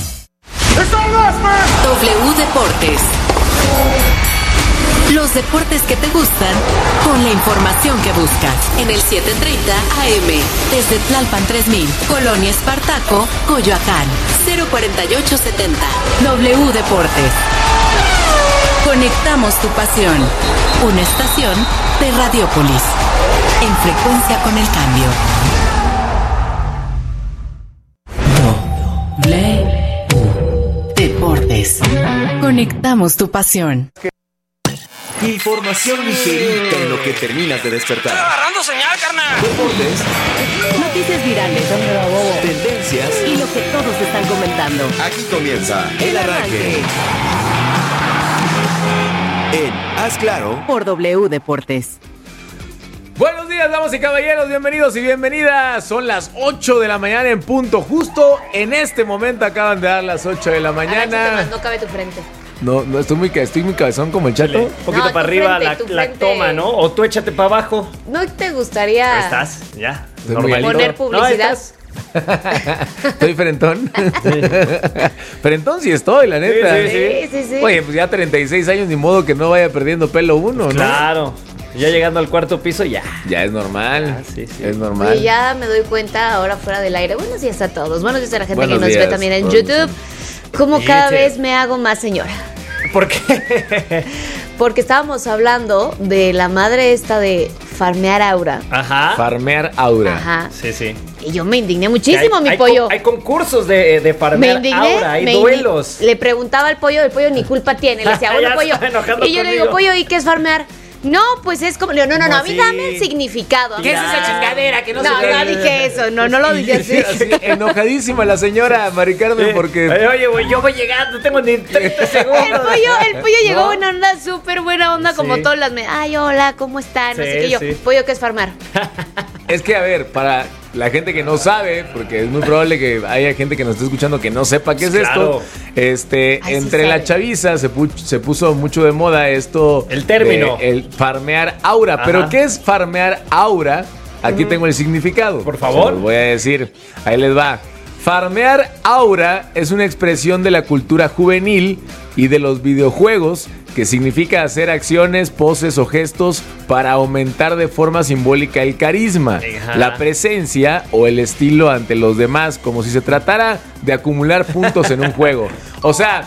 W Deportes. Los deportes que te gustan con la información que buscas. En el 730 AM. Desde Tlalpan 3000, Colonia Espartaco, Coyoacán. 04870. W Deportes. Conectamos tu pasión. Una estación de Radiópolis. En frecuencia con el cambio. Deportes. Conectamos tu pasión. Información ligerita en lo que terminas de despertar. ¡Estoy agarrando señal, carnal! Deportes. Noticias virales. Tendencias. Y lo que todos están comentando. Aquí comienza el arranque. En Haz Claro. Por W Deportes. Buenos días, damas y caballeros, bienvenidos y bienvenidas. Son las 8 de la mañana en punto. Justo en este momento acaban de dar las 8 de la mañana. No cabe tu frente. No, estoy muy cabezón como el Chato. Un poquito para arriba la toma, ¿no? O tú échate para abajo. ¿No te gustaría estás, ya. Poner publicidad? Estoy frentón. Frentón sí estoy, la neta. Sí. Oye, pues ya 36 años, ni modo que no vaya perdiendo pelo uno, ¿no? Claro. Ya llegando al cuarto piso, ya. Ya es normal. Sí. Es normal. Y ya me doy cuenta ahora fuera del aire. Buenos días a todos. Buenos días a la gente Buenos que nos días, ve también en YouTube. Como cada vez me hago más señora. ¿Por qué? Porque estábamos hablando de la madre esta de Farmear Aura. Ajá. Farmear Aura. Ajá. Sí. Y yo me indigné muchísimo, mi pollo. Hay concursos de Farmear Aura, hay duelos. Le preguntaba al pollo ni culpa tiene. Le decía, bueno, pollo. Y yo le digo, pollo, ¿y qué es farmear? No, pues es como... No, a mí dame el significado. ¿Qué es esa chingadera que no se ve? No dije eso, no lo dije así. Enojadísima la señora Mari Carmen porque... Oye, güey, yo voy llegando, no tengo ni 30 segundos. El pollo llegó buena onda, súper buena onda, como todas las... Ay, hola, ¿cómo están? No sé qué yo. Pollo, ¿qué es farmear? Es que, a ver, para la gente que no sabe, porque es muy probable que haya gente que nos esté escuchando que no sepa qué es esto. Entre la chaviza se puso mucho de moda esto. El término. El farmear aura. Ajá. Pero ¿qué es farmear aura? Aquí tengo el significado. Por favor. Se los voy a decir. Ahí les va. Farmear aura es una expresión de la cultura juvenil y de los videojuegos que significa hacer acciones, poses o gestos para aumentar de forma simbólica el carisma, la presencia o el estilo ante los demás, como si se tratara de acumular puntos en un juego. O sea,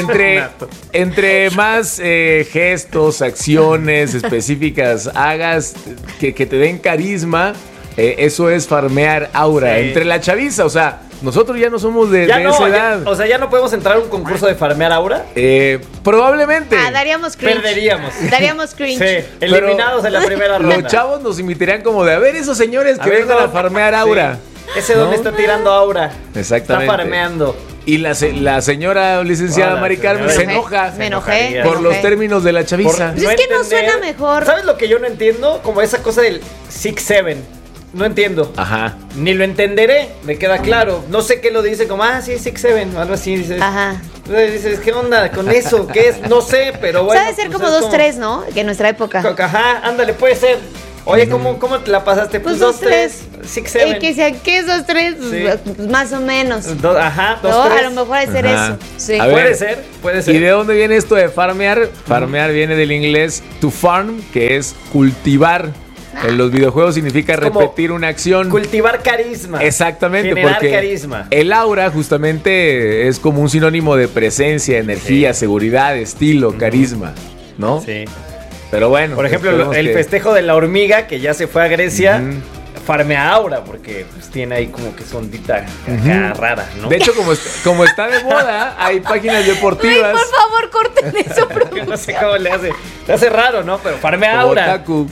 entre más gestos, acciones específicas hagas que te den carisma, eso es farmear aura. Sí. Entre la chaviza, o sea, nosotros ya no somos de esa edad. O sea, ¿ya no podemos entrar a un concurso de farmear aura? Probablemente. Daríamos cringe. Perderíamos. Daríamos cringe. Sí, eliminados en la primera ronda. Los chavos nos invitarían como de, a ver, esos señores que vengan a farmear aura. Sí. Ese donde está tirando aura. Exactamente. Está farmeando. Y la señora licenciada Mari Carmen se enoja. Me enojé. Por los términos de la chaviza. Pues es que no suena mejor. ¿Sabes lo que yo no entiendo? Como esa cosa del 6-7. No entiendo. Ajá. Ni lo entenderé, me queda claro. No sé qué lo dice, como, sí, 6-7, algo así. Dices, ajá. Dices, ¿qué onda con eso? ¿Qué es? No sé, pero bueno. Sabe ser como 2-3, ¿no? Que en nuestra época. Ajá, ándale, puede ser. Oye, ¿cómo te la pasaste? Pues 2-3, 6-7. ¿Qué es 2-3? Sí. Pues más o menos. Ajá, 2-3. No, a lo mejor es ser eso. Sí. Puede ser. ¿Y de dónde viene esto de farmear? Farmear viene del inglés to farm, que es cultivar. En los videojuegos significa repetir una acción. Cultivar carisma. Exactamente, generar porque carisma. El aura justamente es como un sinónimo de presencia, energía, seguridad, estilo, carisma, ¿no? Sí. Pero bueno. Por ejemplo, el festejo de la hormiga que ya se fue a Grecia. Farmea aura, porque pues tiene ahí como que sondita acá rara, ¿no? De hecho, como está de moda, hay páginas deportivas. Ay, por favor, corten eso, no sé cómo le hace. Le hace raro, ¿no? Pero farmea aura. Otaku.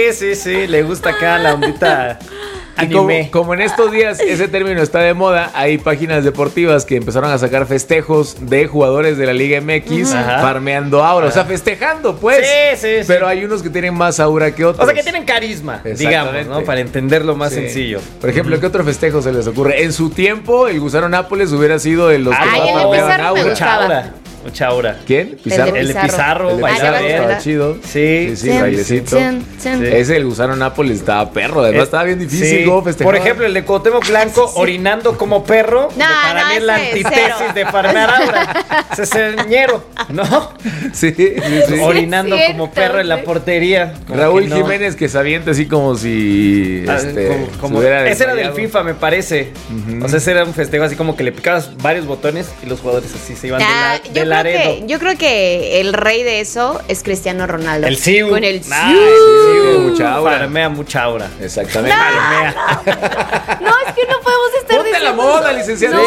Sí, le gusta acá la ondita anime. Como en estos días ese término está de moda, hay páginas deportivas que empezaron a sacar festejos de jugadores de la Liga MX farmeando aura, o sea, festejando, pues. Sí. Pero hay unos que tienen más aura que otros. O sea, que tienen carisma, digamos, ¿no? Para entenderlo más sencillo. Por ejemplo, ¿qué otro festejo se les ocurre? En su tiempo, el Gusano Nápoles hubiera sido de los que más farmeaban aura. Mucha aura. ¿Quién? ¿Pizarro? El de Pizarro. Estaba chido. Sí, bailecito. Ese el Gusano Nápoles estaba perro. Además estaba bien difícil. ¿Cómo festejar? Por ejemplo, el de Cuauhtémoc Blanco orinando como perro. Para mí es la antítesis de farmear aura. Ese es el ñero, ¿no? Sí. Orinando como perro en la portería. Raúl Jiménez que se avienta así como si ese era del FIFA, me parece. O sea, ese era un festejo así como que le picabas varios botones y los jugadores así se iban de la yo creo que el rey de eso es Cristiano Ronaldo. El Siu. Con el Siu. Mucha aura. Farmea mucha aura. Exactamente. No, es que no podemos estar ponte la moda, licenciado.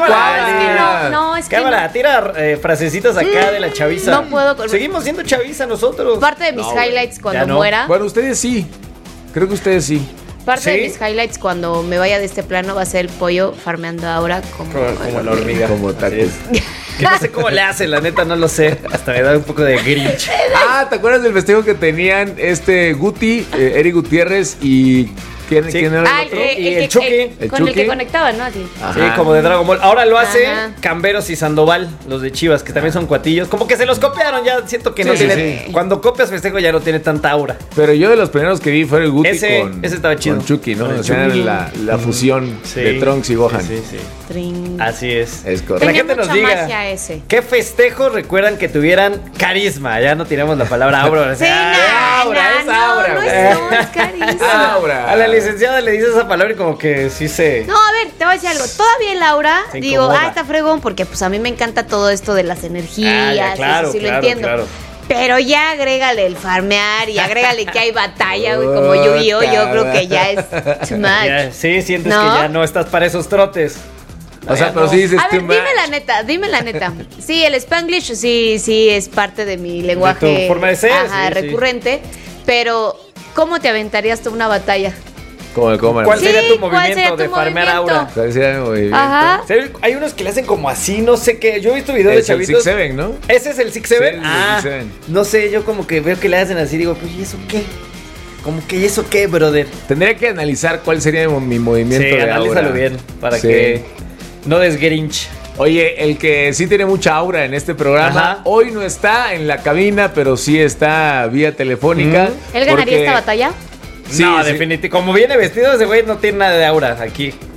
No, es que cámara, tira frasecitas acá de la chaviza. No puedo. Seguimos siendo chaviza nosotros. Parte de mis highlights cuando muera. Bueno, ustedes sí. Creo que ustedes sí. Parte de mis highlights cuando me vaya de este plano va a ser el pollo farmeando ahora como la hormiga. Como tacos. Que no sé cómo le hace, la neta no lo sé. Hasta me da un poco de grinch. ¿te acuerdas del festejo que tenían Guti, Eric Gutiérrez y ¿quién era el otro? Y el Chucky. Con el que conectaban, ¿no? Así. Sí, como de Dragon Ball. Ahora lo hace Camberos y Sandoval, los de Chivas, que también son cuatillos. Como que se los copiaron, ya siento que no tiene. Cuando copias festejo ya no tiene tanta aura. Pero yo de los primeros que vi fue el Guti ese estaba chido. Con Chucky, ¿no? O sea, la fusión de Trunks y Gohan. Sí. Así es. Es correcto. La gente nos diga ¿qué festejos recuerdan que tuvieran carisma? Ya no tiramos la palabra aura. Es aura. No es carisma. Aura. A la licenciada le dice esa palabra y como que sí se... No, a ver, te voy a decir algo. Todavía el aura, digo, está fregón porque pues a mí me encanta todo esto de las energías. Claro, eso sí lo entiendo. Claro. Pero ya agrégale el farmear y agrégale que hay batalla, güey, como Yu-Gi-Oh, yo creo que ya es too much. Sí, sientes que ya no estás para esos trotes. O sea, pero sí dices a ver, dime la neta. Sí, el Spanglish sí es parte de mi lenguaje. De tu forma de ser. Recurrente. Pero, ¿cómo te aventarías tú una batalla? ¿Cuál sería tu movimiento de farmear aura? ¿Cuál sería mi movimiento? Ajá. Hay unos que le hacen como así, no sé qué. Yo he visto videos de chavitos. Es el 6-7, ¿no? ¿Ese es el 6-7? No sé, yo como que veo que le hacen así, digo, pues, ¿y eso qué? Como que, ¿y eso qué, brother? Tendría que analizar cuál sería mi movimiento de aura. Analízalo bien, para que no des grinch. Oye, el que sí tiene mucha aura en este programa, hoy no está en la cabina, pero sí está vía telefónica. ¿Él ganaría esta batalla? Sí, no, definitivamente. Como viene vestido ese güey, no tiene nada de aura aquí.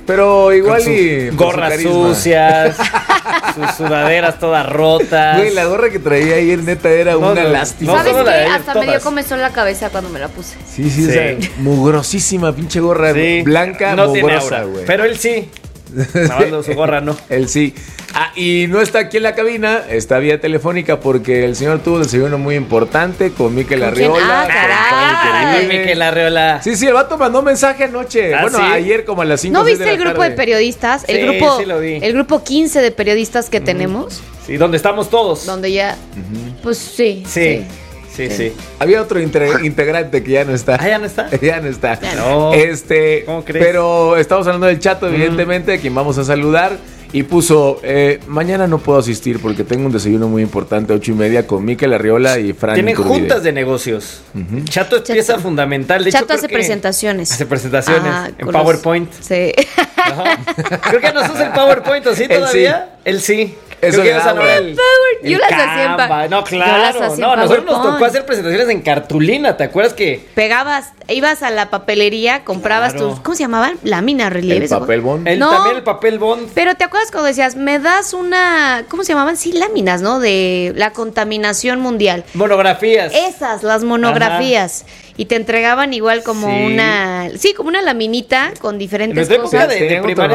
Pero igual gorras sucias, sus sudaderas todas rotas. Güey, la gorra que traía ayer neta era una lástima. ¿Sabes qué? Hasta me dio comezón la cabeza cuando me la puse. Sí. O sea, mugrosísima pinche gorra blanca, no mugrosa, güey. Pero él sí. Lavando su gorra, no. Él sí. Y no está aquí en la cabina, está vía telefónica porque el señor tuvo un desayuno muy importante con Mikel Arriola. caray. Mikel Arriola. Sí, el vato mandó mensaje anoche. Bueno, ¿sí? Ayer como a las 5 ¿No viste el tarde. grupo de periodistas? Sí, sí lo vi. El grupo 15 de periodistas que tenemos. Sí, donde estamos todos. Donde ya, pues sí. Sí. Había otro integrante que ya no está. ¿Ya no está? Ya no está. No. ¿Cómo crees? Pero estamos hablando del Chato, evidentemente, a quien vamos a saludar. Y puso, mañana no puedo asistir porque tengo un desayuno muy importante, 8:30, con Mikel Arriola y Fran Tienen Iturbide. juntas de negocios. Chato es pieza fundamental. De hecho, Chato hace presentaciones. Hace presentaciones en con PowerPoint. Sí. Creo que nos usa el PowerPoint, ¿o sí todavía? Él sí. Eso Creo que le usan ahora el Yo las hacía en Canva. No, claro. No, nosotros nos tocó hacer presentaciones en cartulina. ¿Te acuerdas que pegabas, ibas a la papelería, comprabas tus, ¿cómo se llamaban? Lámina, relieves. El papel bond. También el papel bond. Pero ¿te acuerdas cuando decías, me das una, ¿cómo se llamaban? Sí, láminas, ¿no? De la contaminación mundial. Monografías. Esas, las monografías. Ajá. Y te entregaban igual como como una laminita con diferentes cosas. En nuestra época de primaria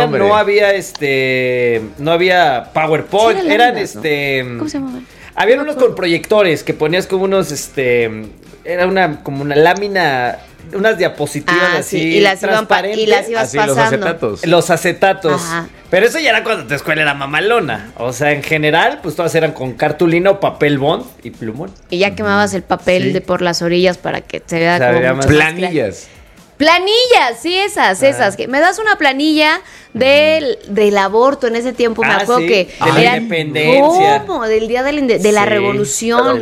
no había PowerPoint. Sí, eran láminas, ¿no? ¿Cómo se llamaban? Habían unos con proyectores que ponías como unos era como una lámina, unas diapositivas así y las transparentes. Y las ibas pasando. Los acetatos. Ajá. Pero eso ya era cuando tu escuela era mamalona. O sea, en general, pues todas eran con cartulina o papel bond y plumón. Y ya quemabas el papel de por las orillas para que se vea como más planillas. Planillas, sí, esas. Que me das una planilla del aborto en ese tiempo, me acuerdo que de la independencia. ¿Cómo? Del día de la revolución.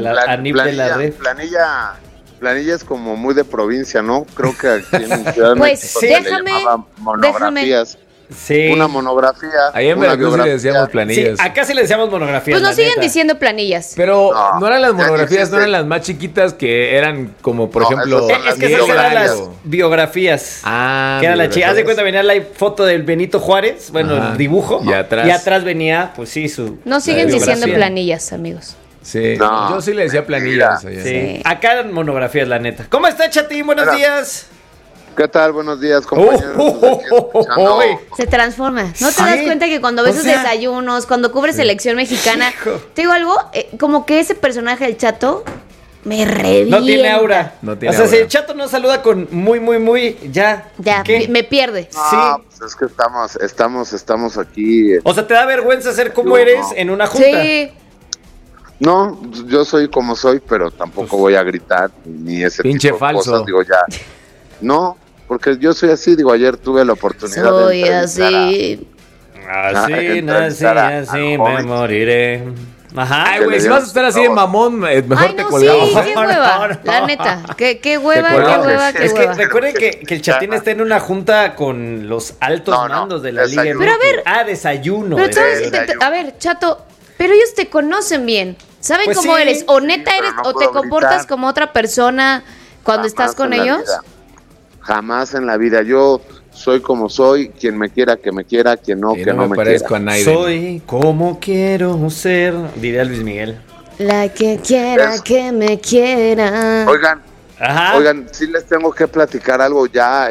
Planilla es como muy de provincia, ¿no? Creo que aquí en Ciudad de México se le llamaba monografías. Sí. Una monografía. Ahí en Veracruz le decíamos planillas. Sí, acá sí le decíamos monografías. Pues nos siguen diciendo planillas. Pero no eran las monografías, no eran las más chiquitas que eran como, por ejemplo. Es que esas eran las biografías. Que era la chica. Haz de cuenta, venía la foto del Benito Juárez, el dibujo. Y atrás venía, pues sí, su. Nos siguen diciendo planillas, amigos. Sí, yo sí le decía planillas. Sí. Acá eran monografías, la neta. ¿Cómo está, Chatín? Buenos días. ¿Qué tal? Buenos días, compañeros. Se transforma. ¿No te das cuenta que cuando ves sus desayunos, cuando cubres selección mexicana, te digo algo, como que ese personaje del Chato me revienta? No tiene aura. O sea, si el Chato no saluda con muy, ya. Me pierde. No, pues es que estamos aquí. O sea, ¿te da vergüenza ser como eres en una junta? Sí. No, yo soy como soy, pero tampoco voy a gritar ni ese pinche tipo de falso. cosas. Digo, ya. No, porque yo soy así, ayer tuve la oportunidad soy así. Así me moriré. Ajá. Ay, güey, si vas a estar así de mamón, mejor te colgamos. Sí, qué hueva, la neta. Qué hueva. Es que recuerden que el Chatín está en una junta con los altos mandos de la Liga. Pero a ver. Desayuno. A ver, Chato, pero ellos te conocen bien. ¿Saben cómo eres? O neta eres, o te comportas como otra persona cuando estás con ellos. Jamás en la vida. Yo soy como soy, quien me quiera, que me quiera, quien no, que no me parezco quiera. A Naiden. Soy como quiero ser, diría Luis Miguel. La que quiera que me quiera. Oigan, sí les tengo que platicar algo ya,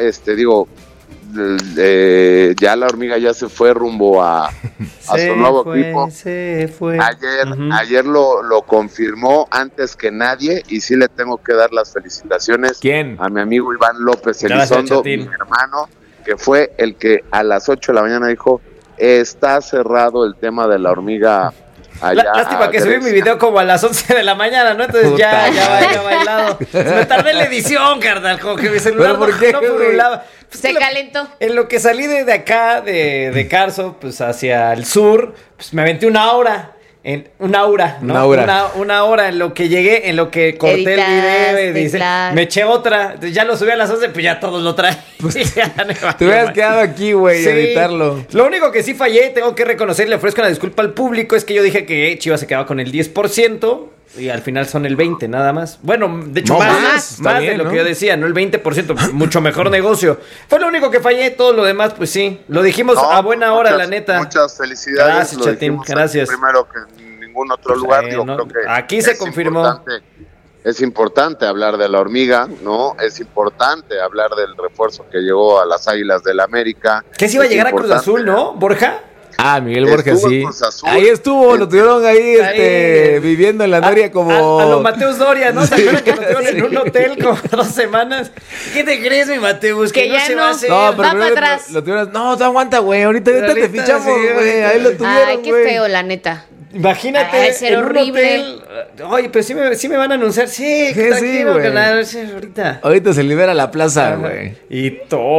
ya la hormiga ya se fue rumbo a su nuevo equipo. Se fue. Ayer lo confirmó antes que nadie y sí le tengo que dar las felicitaciones. ¿Quién? A mi amigo Iván López Elizondo, mi hermano, que fue el que a las 8 de la mañana dijo, está cerrado el tema de la hormiga. Lástima que subí mi video como a las 11 de la mañana, ¿no? Entonces ya bailado. Me tardé en la edición, carnal, como que mi celular no pululaba. Pues se calentó. En lo que salí de acá, de Carso, pues hacia el sur, pues me aventé una hora. Una hora, ¿no? Una hora en lo que llegué, en lo que corté el video y dice, me eché otra. Entonces ya lo subí a las 11, pues ya todos lo traen. Te hubieras quedado aquí, güey, a editarlo. Lo único que sí fallé, tengo que reconocer, le ofrezco una disculpa al público, es que yo dije que Chivas se quedaba con el 10%. y al final son el 20 nada más. Bueno, de hecho No, más también, de lo ¿no? que yo decía, no el 20%, mucho mejor negocio. Fue lo único que fallé, todo lo demás pues sí, lo dijimos a buena hora, la neta. Muchas felicidades. Gracias, lo Chatín, dijimos gracias. Primero que en ningún otro lugar, digo, no, creo que aquí se confirmó. Es importante hablar de la hormiga, ¿no? Es importante hablar del refuerzo que llegó a las Águilas del América. ¿Qué se iba a llegar a Cruz Azul, no, Borja? Ah, Miguel Borja, Estuvo sí. en Cruz Azul. Ahí estuvo, lo tuvieron ahí, viviendo en la noria como... A los Mateus Doria, ¿no? ¿Se acuerdan que lo tuvieron en un hotel como 2 semanas? ¿Qué te crees, mi Mateus? Que no ya se no. va a hacer. No, pero Va primero para atrás. lo tuvieron... No, te aguanta, güey. Ahorita te Ahorita fichamos, sí, güey. ahorita. Ahí lo tuvieron, Ay, qué güey. feo, la neta. Imagínate, Ay, ser en un horrible. hotel. Oye, pero sí me van a anunciar. Sí, Sí, tranquilo, güey. carnal, sí, ahorita. Ahorita se libera la plaza, güey. Y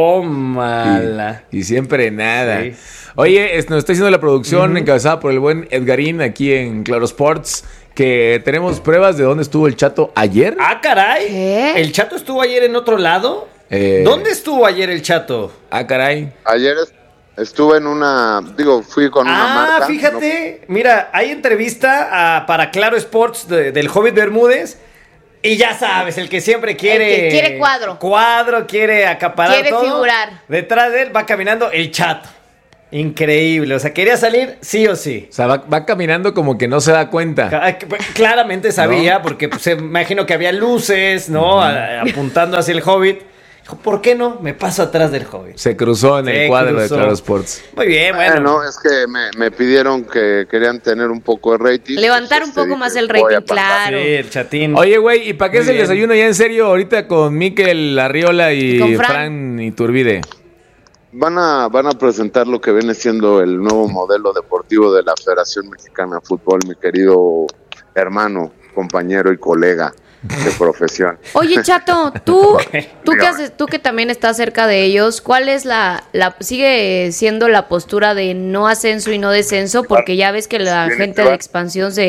tómala. Y siempre nada. Sí. Oye, nos está haciendo la producción encabezada por el buen Edgarín aquí en Claro Sports, que tenemos pruebas de dónde estuvo el Chato ayer. Ah, caray. ¿Qué? ¿El Chato estuvo ayer en otro lado? ¿Dónde estuvo ayer el Chato? Ah, caray. Ayer estuve en fui con una marca. Ah, fíjate, mira, hay entrevista para Claro Sports del Hobbit Bermúdez. Y ya sabes, el que siempre quiere... El que quiere cuadro. Quiere acaparar Quiere todo. figurar. Detrás de él va caminando el Chato. Increíble, o sea, quería salir sí o sí. O sea, va caminando como que no se da cuenta. Claramente sabía, porque pues, imagino que había luces, ¿no? Apuntando hacia el Hobbit. Dijo, ¿por qué no? Me paso atrás del Hobbit. Se cruzó en el cuadro de Claro Sports. Muy bien, bueno. Es que me pidieron que querían tener un poco de rating. Levantar un poco más el rating, claro. Sí, el Chatín. Oye, güey, ¿y para qué Muy es el bien. desayuno ya en serio ahorita con Mikel Arriola y Con Fran. Fran Iturbide? Van a presentar lo que viene siendo el nuevo modelo deportivo de la Federación Mexicana de Fútbol, mi querido hermano, compañero y colega de profesión. Oye, Chato, tú qué haces, tú que también estás cerca de ellos, ¿cuál es sigue siendo la postura de no ascenso y no descenso? Porque ya ves que la gente de expansión se